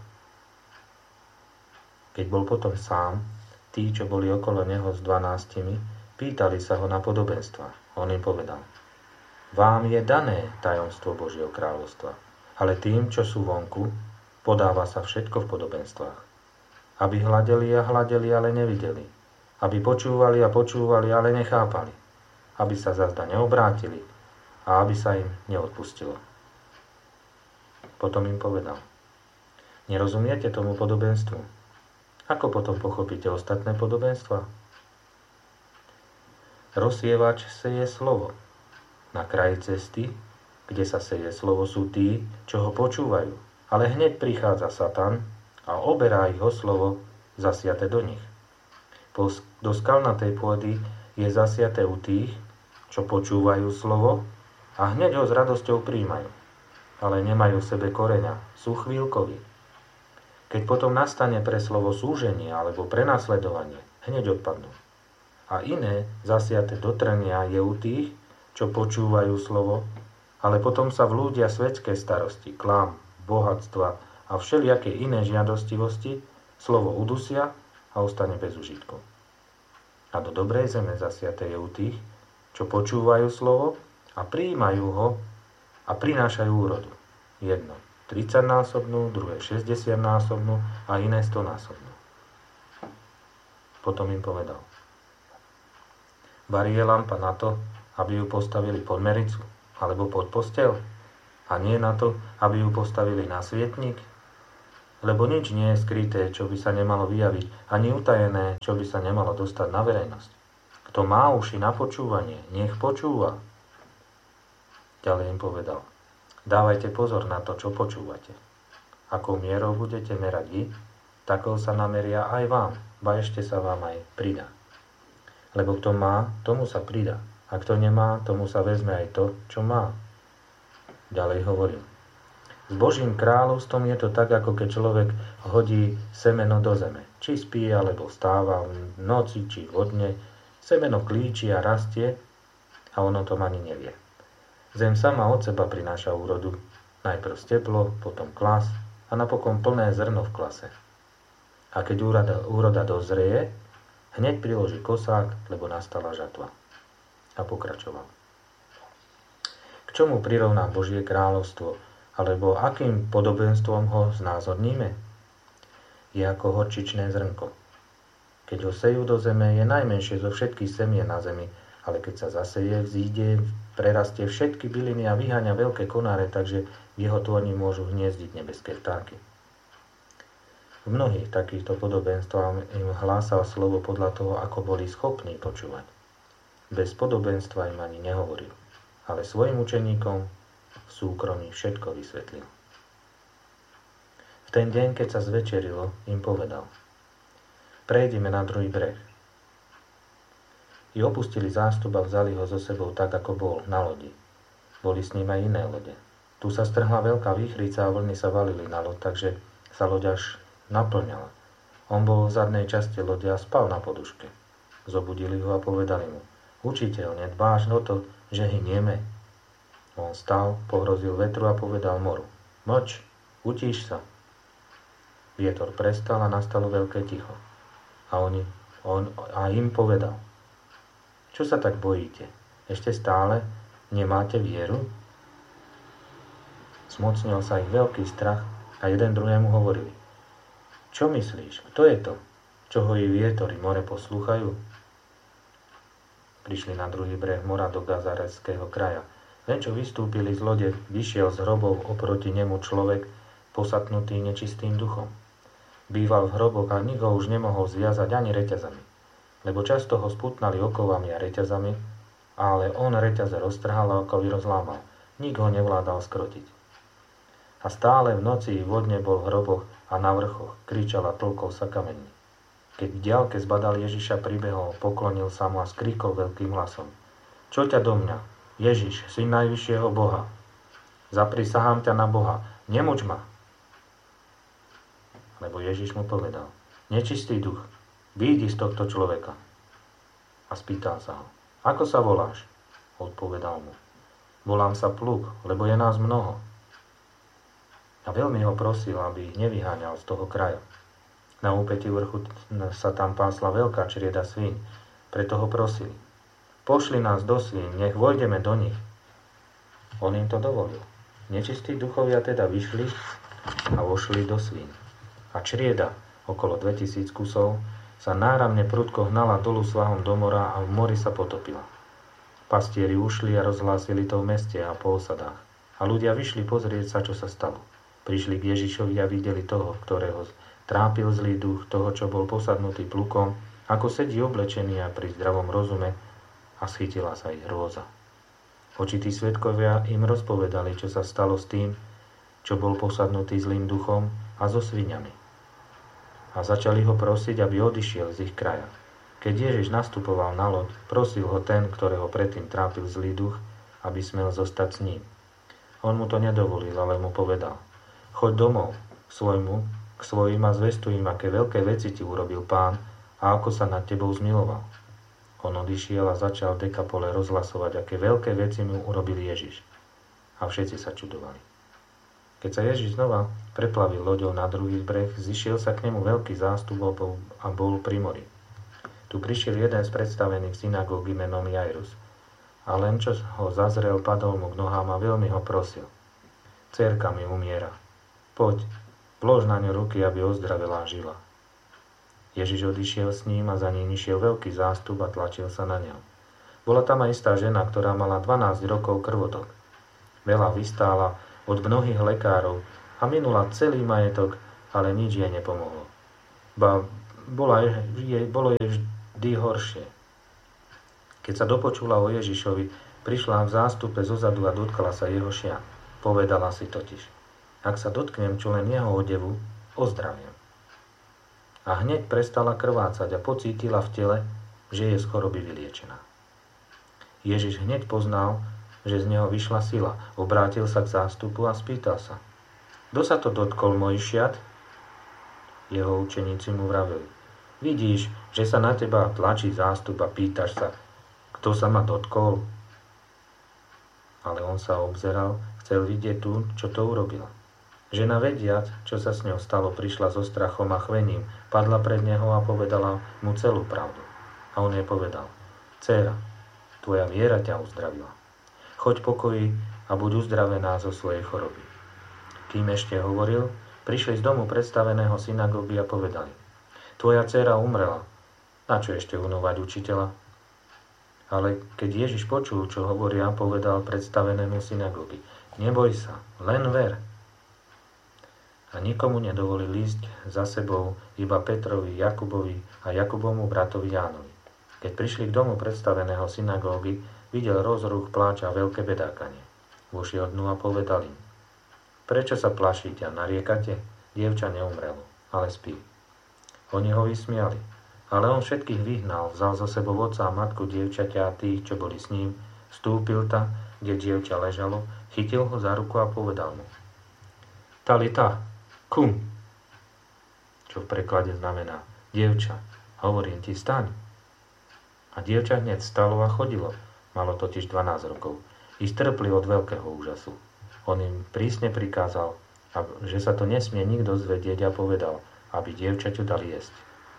Keď bol potom sám, tí, čo boli okolo neho s 12, pýtali sa ho na podobenstva. On im povedal: vám je dané tajomstvo Božieho kráľovstva, ale tým, čo sú vonku, podáva sa všetko v podobenstvách. Aby hľadeli a hľadeli, ale nevideli. Aby počúvali a počúvali, ale nechápali. Aby sa zazda neobrátili a aby sa im neodpustilo. Potom im povedal: nerozumiete tomu podobenstvu? Ako potom pochopíte ostatné podobenstvá? Rozsievač seje slovo. Na kraji cesty, kde sa seje slovo, sú tí, čo ho počúvajú. Ale hneď prichádza Satan a oberá ich o slovo zasiate do nich. Do skalnatej pôdy je zasiate u tých, čo počúvajú slovo a hneď ho s radosťou príjmajú. Ale nemajú v sebe koreňa, sú chvíľkoví. Keď potom nastane pre slovo súženie alebo prenasledovanie, hneď odpadnú. A iné, zasiate do trnia, je u tých, čo počúvajú slovo, ale potom sa vlúdia svetské starosti, klám, bohatstva a všelijaké iné žiadostivosti, slovo udusia a ostane bez užitkov. A do dobrej zeme zasiate je u tých, čo počúvajú slovo a prijímajú ho a prinášajú úrodu. Jedno 30-násobnú, druhé 60-násobnú a iné 100-násobnú. Potom im povedal: varí je lampa na to, aby ju postavili pod mericu alebo pod posteľ, a nie na to, aby ju postavili na svietnik. Lebo nič nie je skryté, čo by sa nemalo vyjaviť, ani utajené, čo by sa nemalo dostať na verejnosť. Kto má uši na počúvanie, nech počúva. Ďalej im povedal: dávajte pozor na to, čo počúvate. Akou mierou budete merať vy, takou sa nameria aj vám, ba ešte sa vám aj pridá. Lebo kto má, tomu sa pridá, a kto nemá, tomu sa vezme aj to, čo má. Ďalej hovoril: s Božím kráľovstvom je to tak, ako keď človek hodí semeno do zeme. Či spí, alebo vstáva v noci, či vodne, semeno klíči a rastie a on o tom ani nevie. Zem sama od seba prináša úrodu. Najprv steplo, potom klas a napokon plné zrno v klase. A keď úroda dozrie, hneď priloží kosák, lebo nastala žatva. A pokračoval: k čomu prirovná Božie kráľovstvo, alebo akým podobenstvom ho znázorníme? Je ako horčičné zrnko. Keď ho sejú do zeme, je najmenšie zo všetkých semien na zemi, ale keď sa zaseje, vzíde, prerastie všetky byliny a vyháňa veľké konáre, takže v jeho tôni môžu hniezdiť nebeské vtáky. V mnohých takýchto podobenstvách im hlásal slovo podľa toho, ako boli schopní počúvať. Bez podobenstva im ani nehovoril, ale svojim učeníkom v súkromí všetko vysvetlil. V ten deň, keď sa zvečerilo, im povedal: prejdime na druhý breh. I opustili zástup a vzali ho so sebou tak, ako bol, na lodi. Boli s ním aj iné lode. Tu sa strhla veľká výchrica a vlny sa valili na loď, takže sa loď až naplňala. On bol v zadnej časti lode a spal na poduške. Zobudili ho a povedali mu: učiteľ, nedbáš o to, že hynieme? On stal, pohrozil vetru a povedal moru: mlč, utíš sa. Vietor prestal a nastalo veľké ticho. A on im povedal: čo sa tak bojíte? Ešte stále nemáte vieru? Zmocnil sa ich veľký strach a jeden druhému hovorili: čo myslíš? Kto je to, čo hojí vietor i more poslúchajú? Prišli na druhý breh mora do Gazareckého kraja. Len čo vystúpili z lode, vyšiel z hrobov oproti nemu človek, posatnutý nečistým duchom. Býval v hroboch a nik ho už nemohol zviazať ani reťazami, lebo často ho sputnali okovami a reťazami, ale on reťaze roztrhal a okovy rozlámal. Nik ho nevládal skrotiť. A stále v noci i vodne bol v hroboch a na vrchoch, kričal a tlkol sa kameňmi. Keď v diaľke zbadal Ježiša, pribehol, poklonil sa mu a skrikol veľkým hlasom: čo ťa do mňa, Ježiš, syn najvyššieho Boha? Zaprisahám ťa na Boha, nemuč ma. Lebo Ježiš mu povedal: nečistý duch, vyjdi z tohto človeka. A spýtal sa ho: ako sa voláš? Odpovedal mu: volám sa Pluk, lebo je nás mnoho. A veľmi ho prosil, aby ich nevyháňal z toho kraja. Na úpetí vrchu sa tam pásla veľká črieda svíň, preto ho prosili: pošli nás do svíň, nech vojdeme do nich. On im to dovolil. Nečistí duchovia teda vyšli a vošli do svíň. A črieda, okolo 2000 kusov, sa náramne prudko hnala dolu svahom do mora a v mori sa potopila. Pastieri ušli a rozhlásili to v meste a po osadách. A ľudia vyšli pozrieť sa, čo sa stalo. Prišli k Ježišovi a videli toho, ktorého trápil zlý duch, toho, čo bol posadnutý plukom, ako sedí oblečený a pri zdravom rozume, a schytila sa ich hrôza. Očití svedkovia im rozpovedali, čo sa stalo s tým, čo bol posadnutý zlým duchom a so sviňami. A začali ho prosiť, aby odišiel z ich kraja. Keď Ježiš nastupoval na loď, prosil ho ten, ktorého predtým trápil zlý duch, aby smel zostať s ním. On mu to nedovolil, ale mu povedal: choď domov k svojim a zvestuj im, aké veľké veci ti urobil Pán a ako sa nad tebou zmiloval. On odišiel a začal v Dekapole rozhlasovať, aké veľké veci mu urobil Ježiš. A všetci sa čudovali. Keď sa Ježiš znova preplavil loďou na druhý breh, zišiel sa k nemu veľký zástup a bol pri mori. Tu prišiel jeden z predstavených synagógy menom Jairus. A len čo ho zazrel, padol mu k nohám a veľmi ho prosil: dcérka mi umiera. Poď, vlož na ňu ruky, aby ozdravela a žila. Ježiš odišiel s ním a za ním išiel veľký zástup a tlačil sa na ňom. Bola tam aj istá žena, ktorá mala 12 rokov krvotok. Veľa vystála od mnohých lekárov a minula celý majetok ale nič jej nepomohlo. Bolo jej vždy horšie. Keď sa dopočula o Ježišovi, prišla v zástupe zozadu a dotkla sa jeho šiat. Povedala si totiž: ak sa dotknem čo len jeho odevu, ozdraviem. A hneď prestala krvácať a pocítila v tele, že je z choroby vyliečená. Ježiš hneď poznal, že z neho vyšla sila. Obrátil sa k zástupu a spýtal sa: kto sa to dotkol mojich šiat? Jeho učeníci mu vraveli: vidíš, že sa na teba tlačí zástup a pýtaš sa, kto sa ma dotkol? Ale on sa obzeral, chcel vidieť tú, čo to urobila. Žena, vediac, čo sa s ňou stalo, prišla so strachom a chvením, padla pred neho a povedala mu celú pravdu. A on jej povedal: dcéra, tvoja viera ťa uzdravila. Choď pokoji a buď uzdravená zo svojej choroby. Kým ešte hovoril, prišli z domu predstaveného synagógy a povedali: tvoja dcéra umrela, na čo ešte unovať učiteľa? Ale keď Ježiš počul, čo hovoria, povedal predstavenému synagógy: neboj sa, len ver. A nikomu nedovolil ísť za sebou, iba Petrovi, Jakubovi a Jakubovmu bratovi Jánovi. Keď prišli k domu predstaveného synagógy, videl rozruch, pláč a veľké bedákanie. Vošiel dnu a povedal im: prečo sa plašíte a nariekate? Dievča neumrelo, ale spí. Oni ho vysmiali, ale on všetkých vyhnal, vzal zo sebou otca a matku dievčaťa a tých, čo boli s ním, vstúpil tam, kde dievča ležalo, chytil ho za ruku a povedal mu: Talita, kum, čo v preklade znamená: dievča, hovorím ti, staň. A dievča hneď stalo a chodilo. Malo totiž 12 rokov. I strpli od veľkého úžasu. On im prísne prikázal, že sa to nesmie nikto zvedieť, a povedal, aby dievčaťu dali jesť.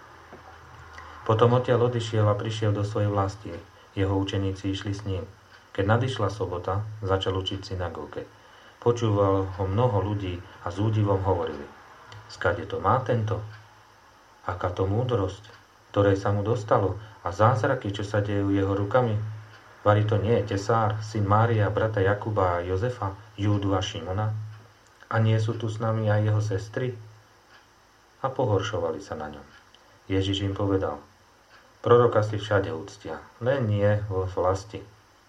Potom odtiaľ odišiel a prišiel do svojej vlasti. Jeho učeníci išli s ním. Keď nadišla sobota, začal učiť v synagóge. Počúval ho mnoho ľudí a s údivom hovorili: skade to má tento? Aká to múdrosť, ktorej sa mu dostalo, a zázraky, čo sa dejú jeho rukami? Vari to nie je tesár, syn Mária, brata Jakuba a Jozefa, Júdu a Šimona? A nie sú tu s nami aj jeho sestry? A pohoršovali sa na ňom. Ježiš im povedal: proroka si všade uctia, len nie vo vlasti,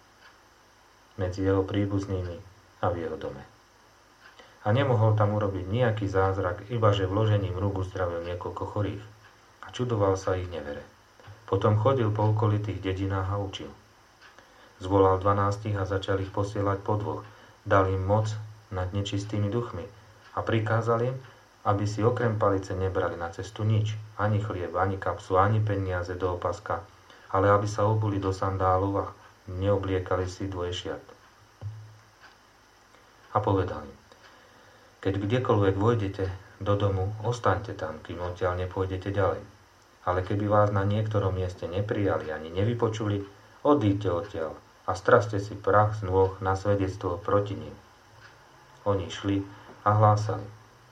medzi jeho príbuznými a v jeho dome. A nemohol tam urobiť nejaký zázrak, iba že vložením rúk uzdravil niekoľko chorých. A čudoval sa ich nevere. Potom chodil po okolitých dedinách a učil. Zvolal 12 a začal ich posielať po dvoch. Dal im moc nad nečistými duchmi a prikázal im, aby si okrem palice nebrali na cestu nič, ani chlieb, ani kapsu, ani peniaze do opaska, ale aby sa obuli do sandálov a neobliekali si dvojšiat. A povedal im: keď kdekoľvek vojdete do domu, ostaňte tam, kým odtiaľ nepôjdete ďalej. Ale keby vás na niektorom mieste neprijali ani nevypočuli, odíďte odtiaľ a straste si prach z nôh na svedectvo proti nim. Oni šli a hlásali,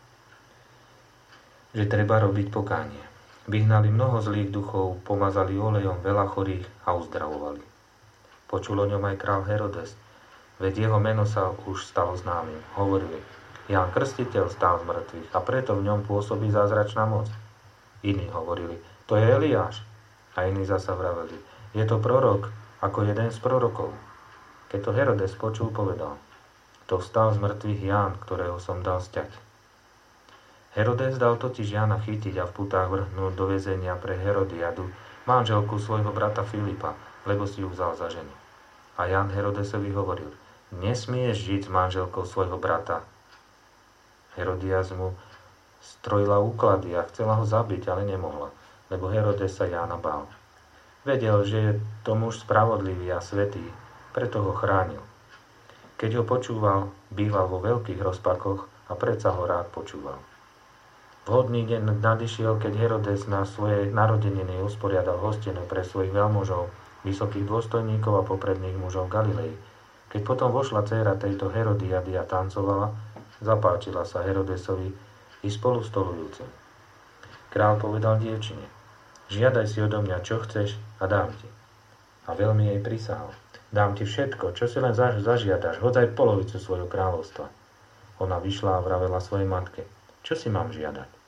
že treba robiť pokánie. Vyhnali mnoho zlých duchov, pomazali olejom veľa chorých a uzdravovali. Počul o ňom aj král Herodes, veď jeho meno sa už stalo známym. Hovorili: Ján Krstiteľ stál z mŕtvych a preto v ňom pôsobí zázračná moc. Iní hovorili: to je Eliáš. A iní zasa vraveli: je to prorok, ako jeden z prorokov. Keď to Herodes počul, povedal: to vstal z mŕtvych Ján, ktorého som dal sťať. Herodes dal totiž Jána chytiť a v putách vrhnúť do väzenia pre Herodiadu, manželku svojho brata Filipa, lebo si ju vzal za ženu. A Ján Herodesovi hovoril: nesmieš žiť s manželkou svojho brata. Herodias mu strojila úklady a chcela ho zabiť, ale nemohla, lebo Herodes sa Jána bál. Vedel, že je to muž spravodlivý a svätý, preto ho chránil. Keď ho počúval, býval vo veľkých rozpakoch a predsa ho rád počúval. Vhodný deň nadišiel, keď Herodes na svojej narodeniny usporiadal hostinu pre svojich veľmužov, vysokých dôstojníkov a popredných mužov Galilei. Keď potom vošla dcéra tejto Herodiady a tancovala, zapáčila sa Herodesovi i spolu stolujúcim. Král povedal dievčine: žiadaj si odo mňa, čo chceš, a dám ti. A veľmi jej prisahal: dám ti všetko, čo si len zažiadaš, hoď aj polovicu svojho kráľovstva. Ona vyšla a vravela svojej matke: čo si mám žiadať?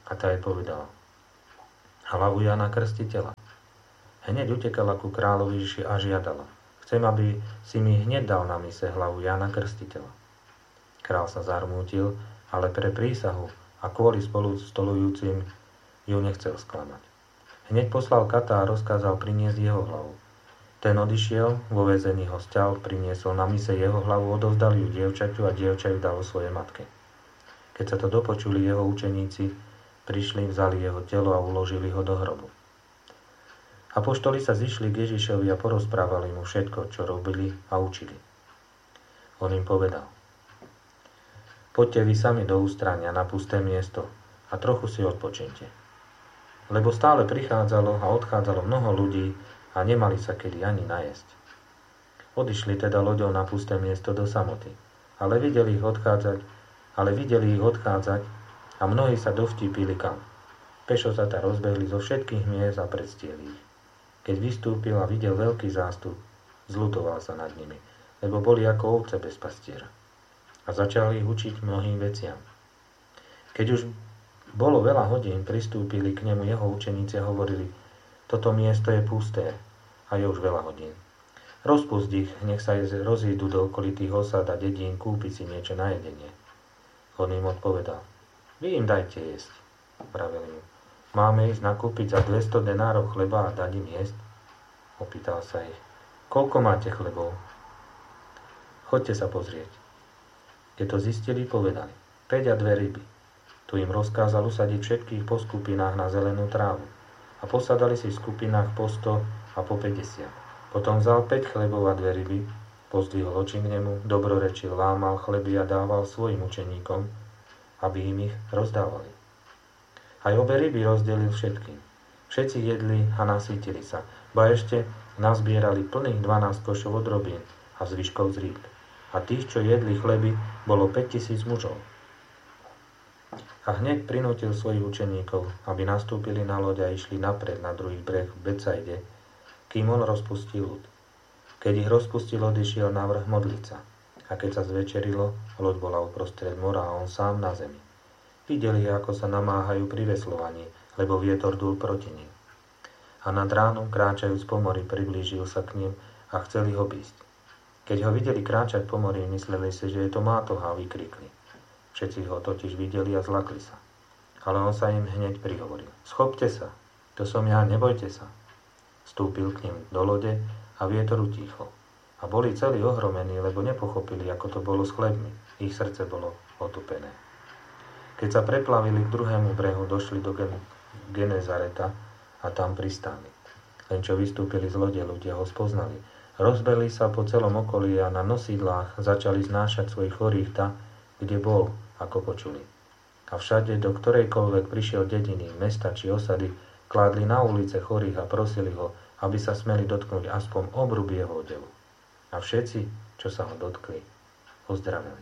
A tá jej povedala: hlavu Jána Krstiteľa. Hneď utekala ku kráľovi a žiadala: chcem, aby si mi hneď dal na mise hlavu Jána Krstiteľa. Král sa zarmútil, ale pre prísahu a kvôli spolu stolujúcim ju nechcel sklamať. Hneď poslal kata a rozkázal priniesť jeho hlavu. Ten odišiel, vo väzení ho sťal, priniesol na mise jeho hlavu, odovzdal ju dievčaťu a dievča ju dalo svojej matke. Keď sa to dopočuli jeho učeníci, prišli, vzali jeho telo a uložili ho do hrobu. Apoštoli sa zišli k Ježišovi a porozprávali mu všetko, čo robili a učili. On im povedal: poďte vy sami do ústrania na pusté miesto a trochu si odpočinte. Lebo stále prichádzalo a odchádzalo mnoho ľudí a nemali sa kedy ani najesť. Odišli teda loďou na pusté miesto do samoty, ale videli ich odchádzať a mnohí sa dovtípili kam. Pešo sa ta rozbehli zo všetkých miest a predstiehli ich. Keď vystúpil a videl veľký zástup, zľutoval sa nad nimi, lebo boli ako ovce bez pastiera. A začal ich učiť mnohým veciam. Keď už bolo veľa hodín, pristúpili k nemu jeho učeníci a hovorili: toto miesto je pusté a je už veľa hodín. Rozpusť ich, nech sa rozídu do okolitých osad a dedín kúpiť si niečo na jedenie. On im odpovedal: vy im dajte jesť. Pravili mu: máme ísť nakúpiť za 200 denárov chleba a dať im jesť? Opýtal sa ich: koľko máte chlebov? Choďte sa pozrieť. Keď to zistili, povedali: 5 a 2 ryby. Tu im rozkázal usadiť všetkých po skupinách na zelenú trávu. A posadali si v skupinách po 100 a po 50. Potom vzal 5 chlebov a 2 ryby, pozdvihol oči k nemu, dobrorečil, lámal chleby a dával svojim učeníkom, aby im ich rozdávali. Aj obe ryby rozdelil všetkým. Všetci jedli a nasýtili sa, ba ešte nazbierali plných 12 košov od robín a zvyškov z rýb. A tých, čo jedli chleby, bolo 5000 mužov. A hneď prinútil svojich učeníkov, aby nastúpili na loď a išli napred na druhý breh v Betsaide, kým on rozpustil ľud. Keď ich rozpustil, odišiel na vrch modliť sa. A keď sa zvečerilo, loď bola uprostred mora a on sám na zemi. Videli, ako sa namáhajú pri veslovaní, lebo vietor dúl proti nim. A nad ránom, kráčajúc po mori, priblížil sa k nim a chceli ho obísť. Keď ho videli kráčať po mori, mysleli si, že je to mátoha, a vykrikli. Všetci ho totiž videli a zlakli sa. Ale on sa im hneď prihovoril: schopte sa, to som ja, nebojte sa. Vstúpil k nim do lode a vietor utíchol. A boli celí ohromení, lebo nepochopili, ako to bolo s chlebmi. Ich srdce bolo otupené. Keď sa preplavili k druhému brehu, došli do Genezareta a tam pristáli. Len čo vystúpili z lode, ľudia ho spoznali. Rozbehli sa po celom okolí a na nosídlách začali znášať svojich chorých tam, kde bol, ako počuli. A všade, do ktorejkoľvek prišiel dediny, mesta či osady, kládli na ulice chorých a prosili ho, aby sa smeli dotknúť aspoň obrub jeho odevu. A všetci, čo sa ho dotkli, ozdraveli.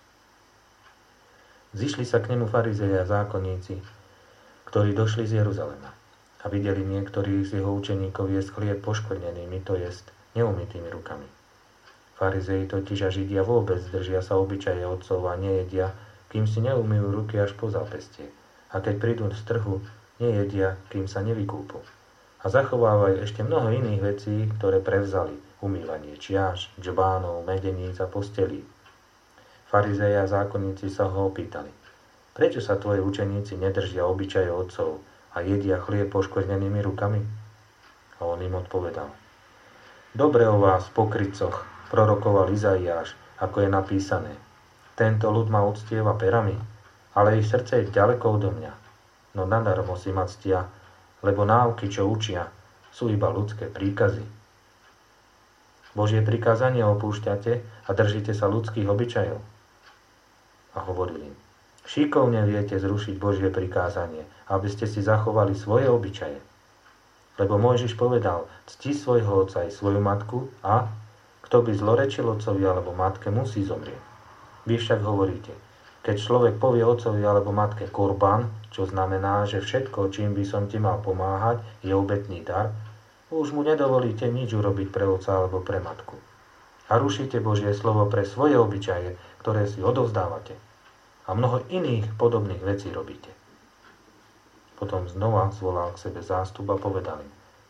Zišli sa k nemu farizei a zákonníci, ktorí došli z Jeruzalema a videli niektorých z jeho učeníkov jesť chlieb poškvrnenými, to jest neumytými rukami. Farizei totiž a Židia vôbec držia sa obyčaje otcov a nejedia, kým si neumývajú ruky až po zápestie. A keď prídu z trhu, nejedia, kým sa nevykúpu. A zachovávajú ešte mnoho iných vecí, ktoré prevzali: umývanie čiaš, džbánov, medeníc a postelí. Farizei a zákonníci sa ho opýtali: prečo sa tvoji učeníci nedržia obyčaje otcov a jedia chlieb poškvrnenými rukami? A on im odpovedal: dobre o vás, pokrytcoch, prorokoval Izaiáš, ako je napísané: tento ľud ma uctieva perami, ale ich srdce je ďaleko odo mňa. No nadarmo si ma ctia, lebo náuky, čo učia, sú iba ľudské príkazy. Božie prikázanie opúšťate a držíte sa ľudských obyčajov. A hovorili im: šikovne viete zrušiť Božie prikázanie, aby ste si zachovali svoje obyčaje. Lebo Mojžiš povedal: cti svojho otca aj svoju matku, a kto by zlorečil otcovi alebo matke, musí zomrieť. Vy však hovoríte: keď človek povie otcovi alebo matke korban, čo znamená, že všetko, čím by som ti mal pomáhať, je obetný dar, už mu nedovolíte nič urobiť pre otca alebo pre matku. A rušíte Božie slovo pre svoje obyčaje, ktoré si odovzdávate. A mnoho iných podobných vecí robíte. Potom znova zvolal k sebe zástup a povedal im: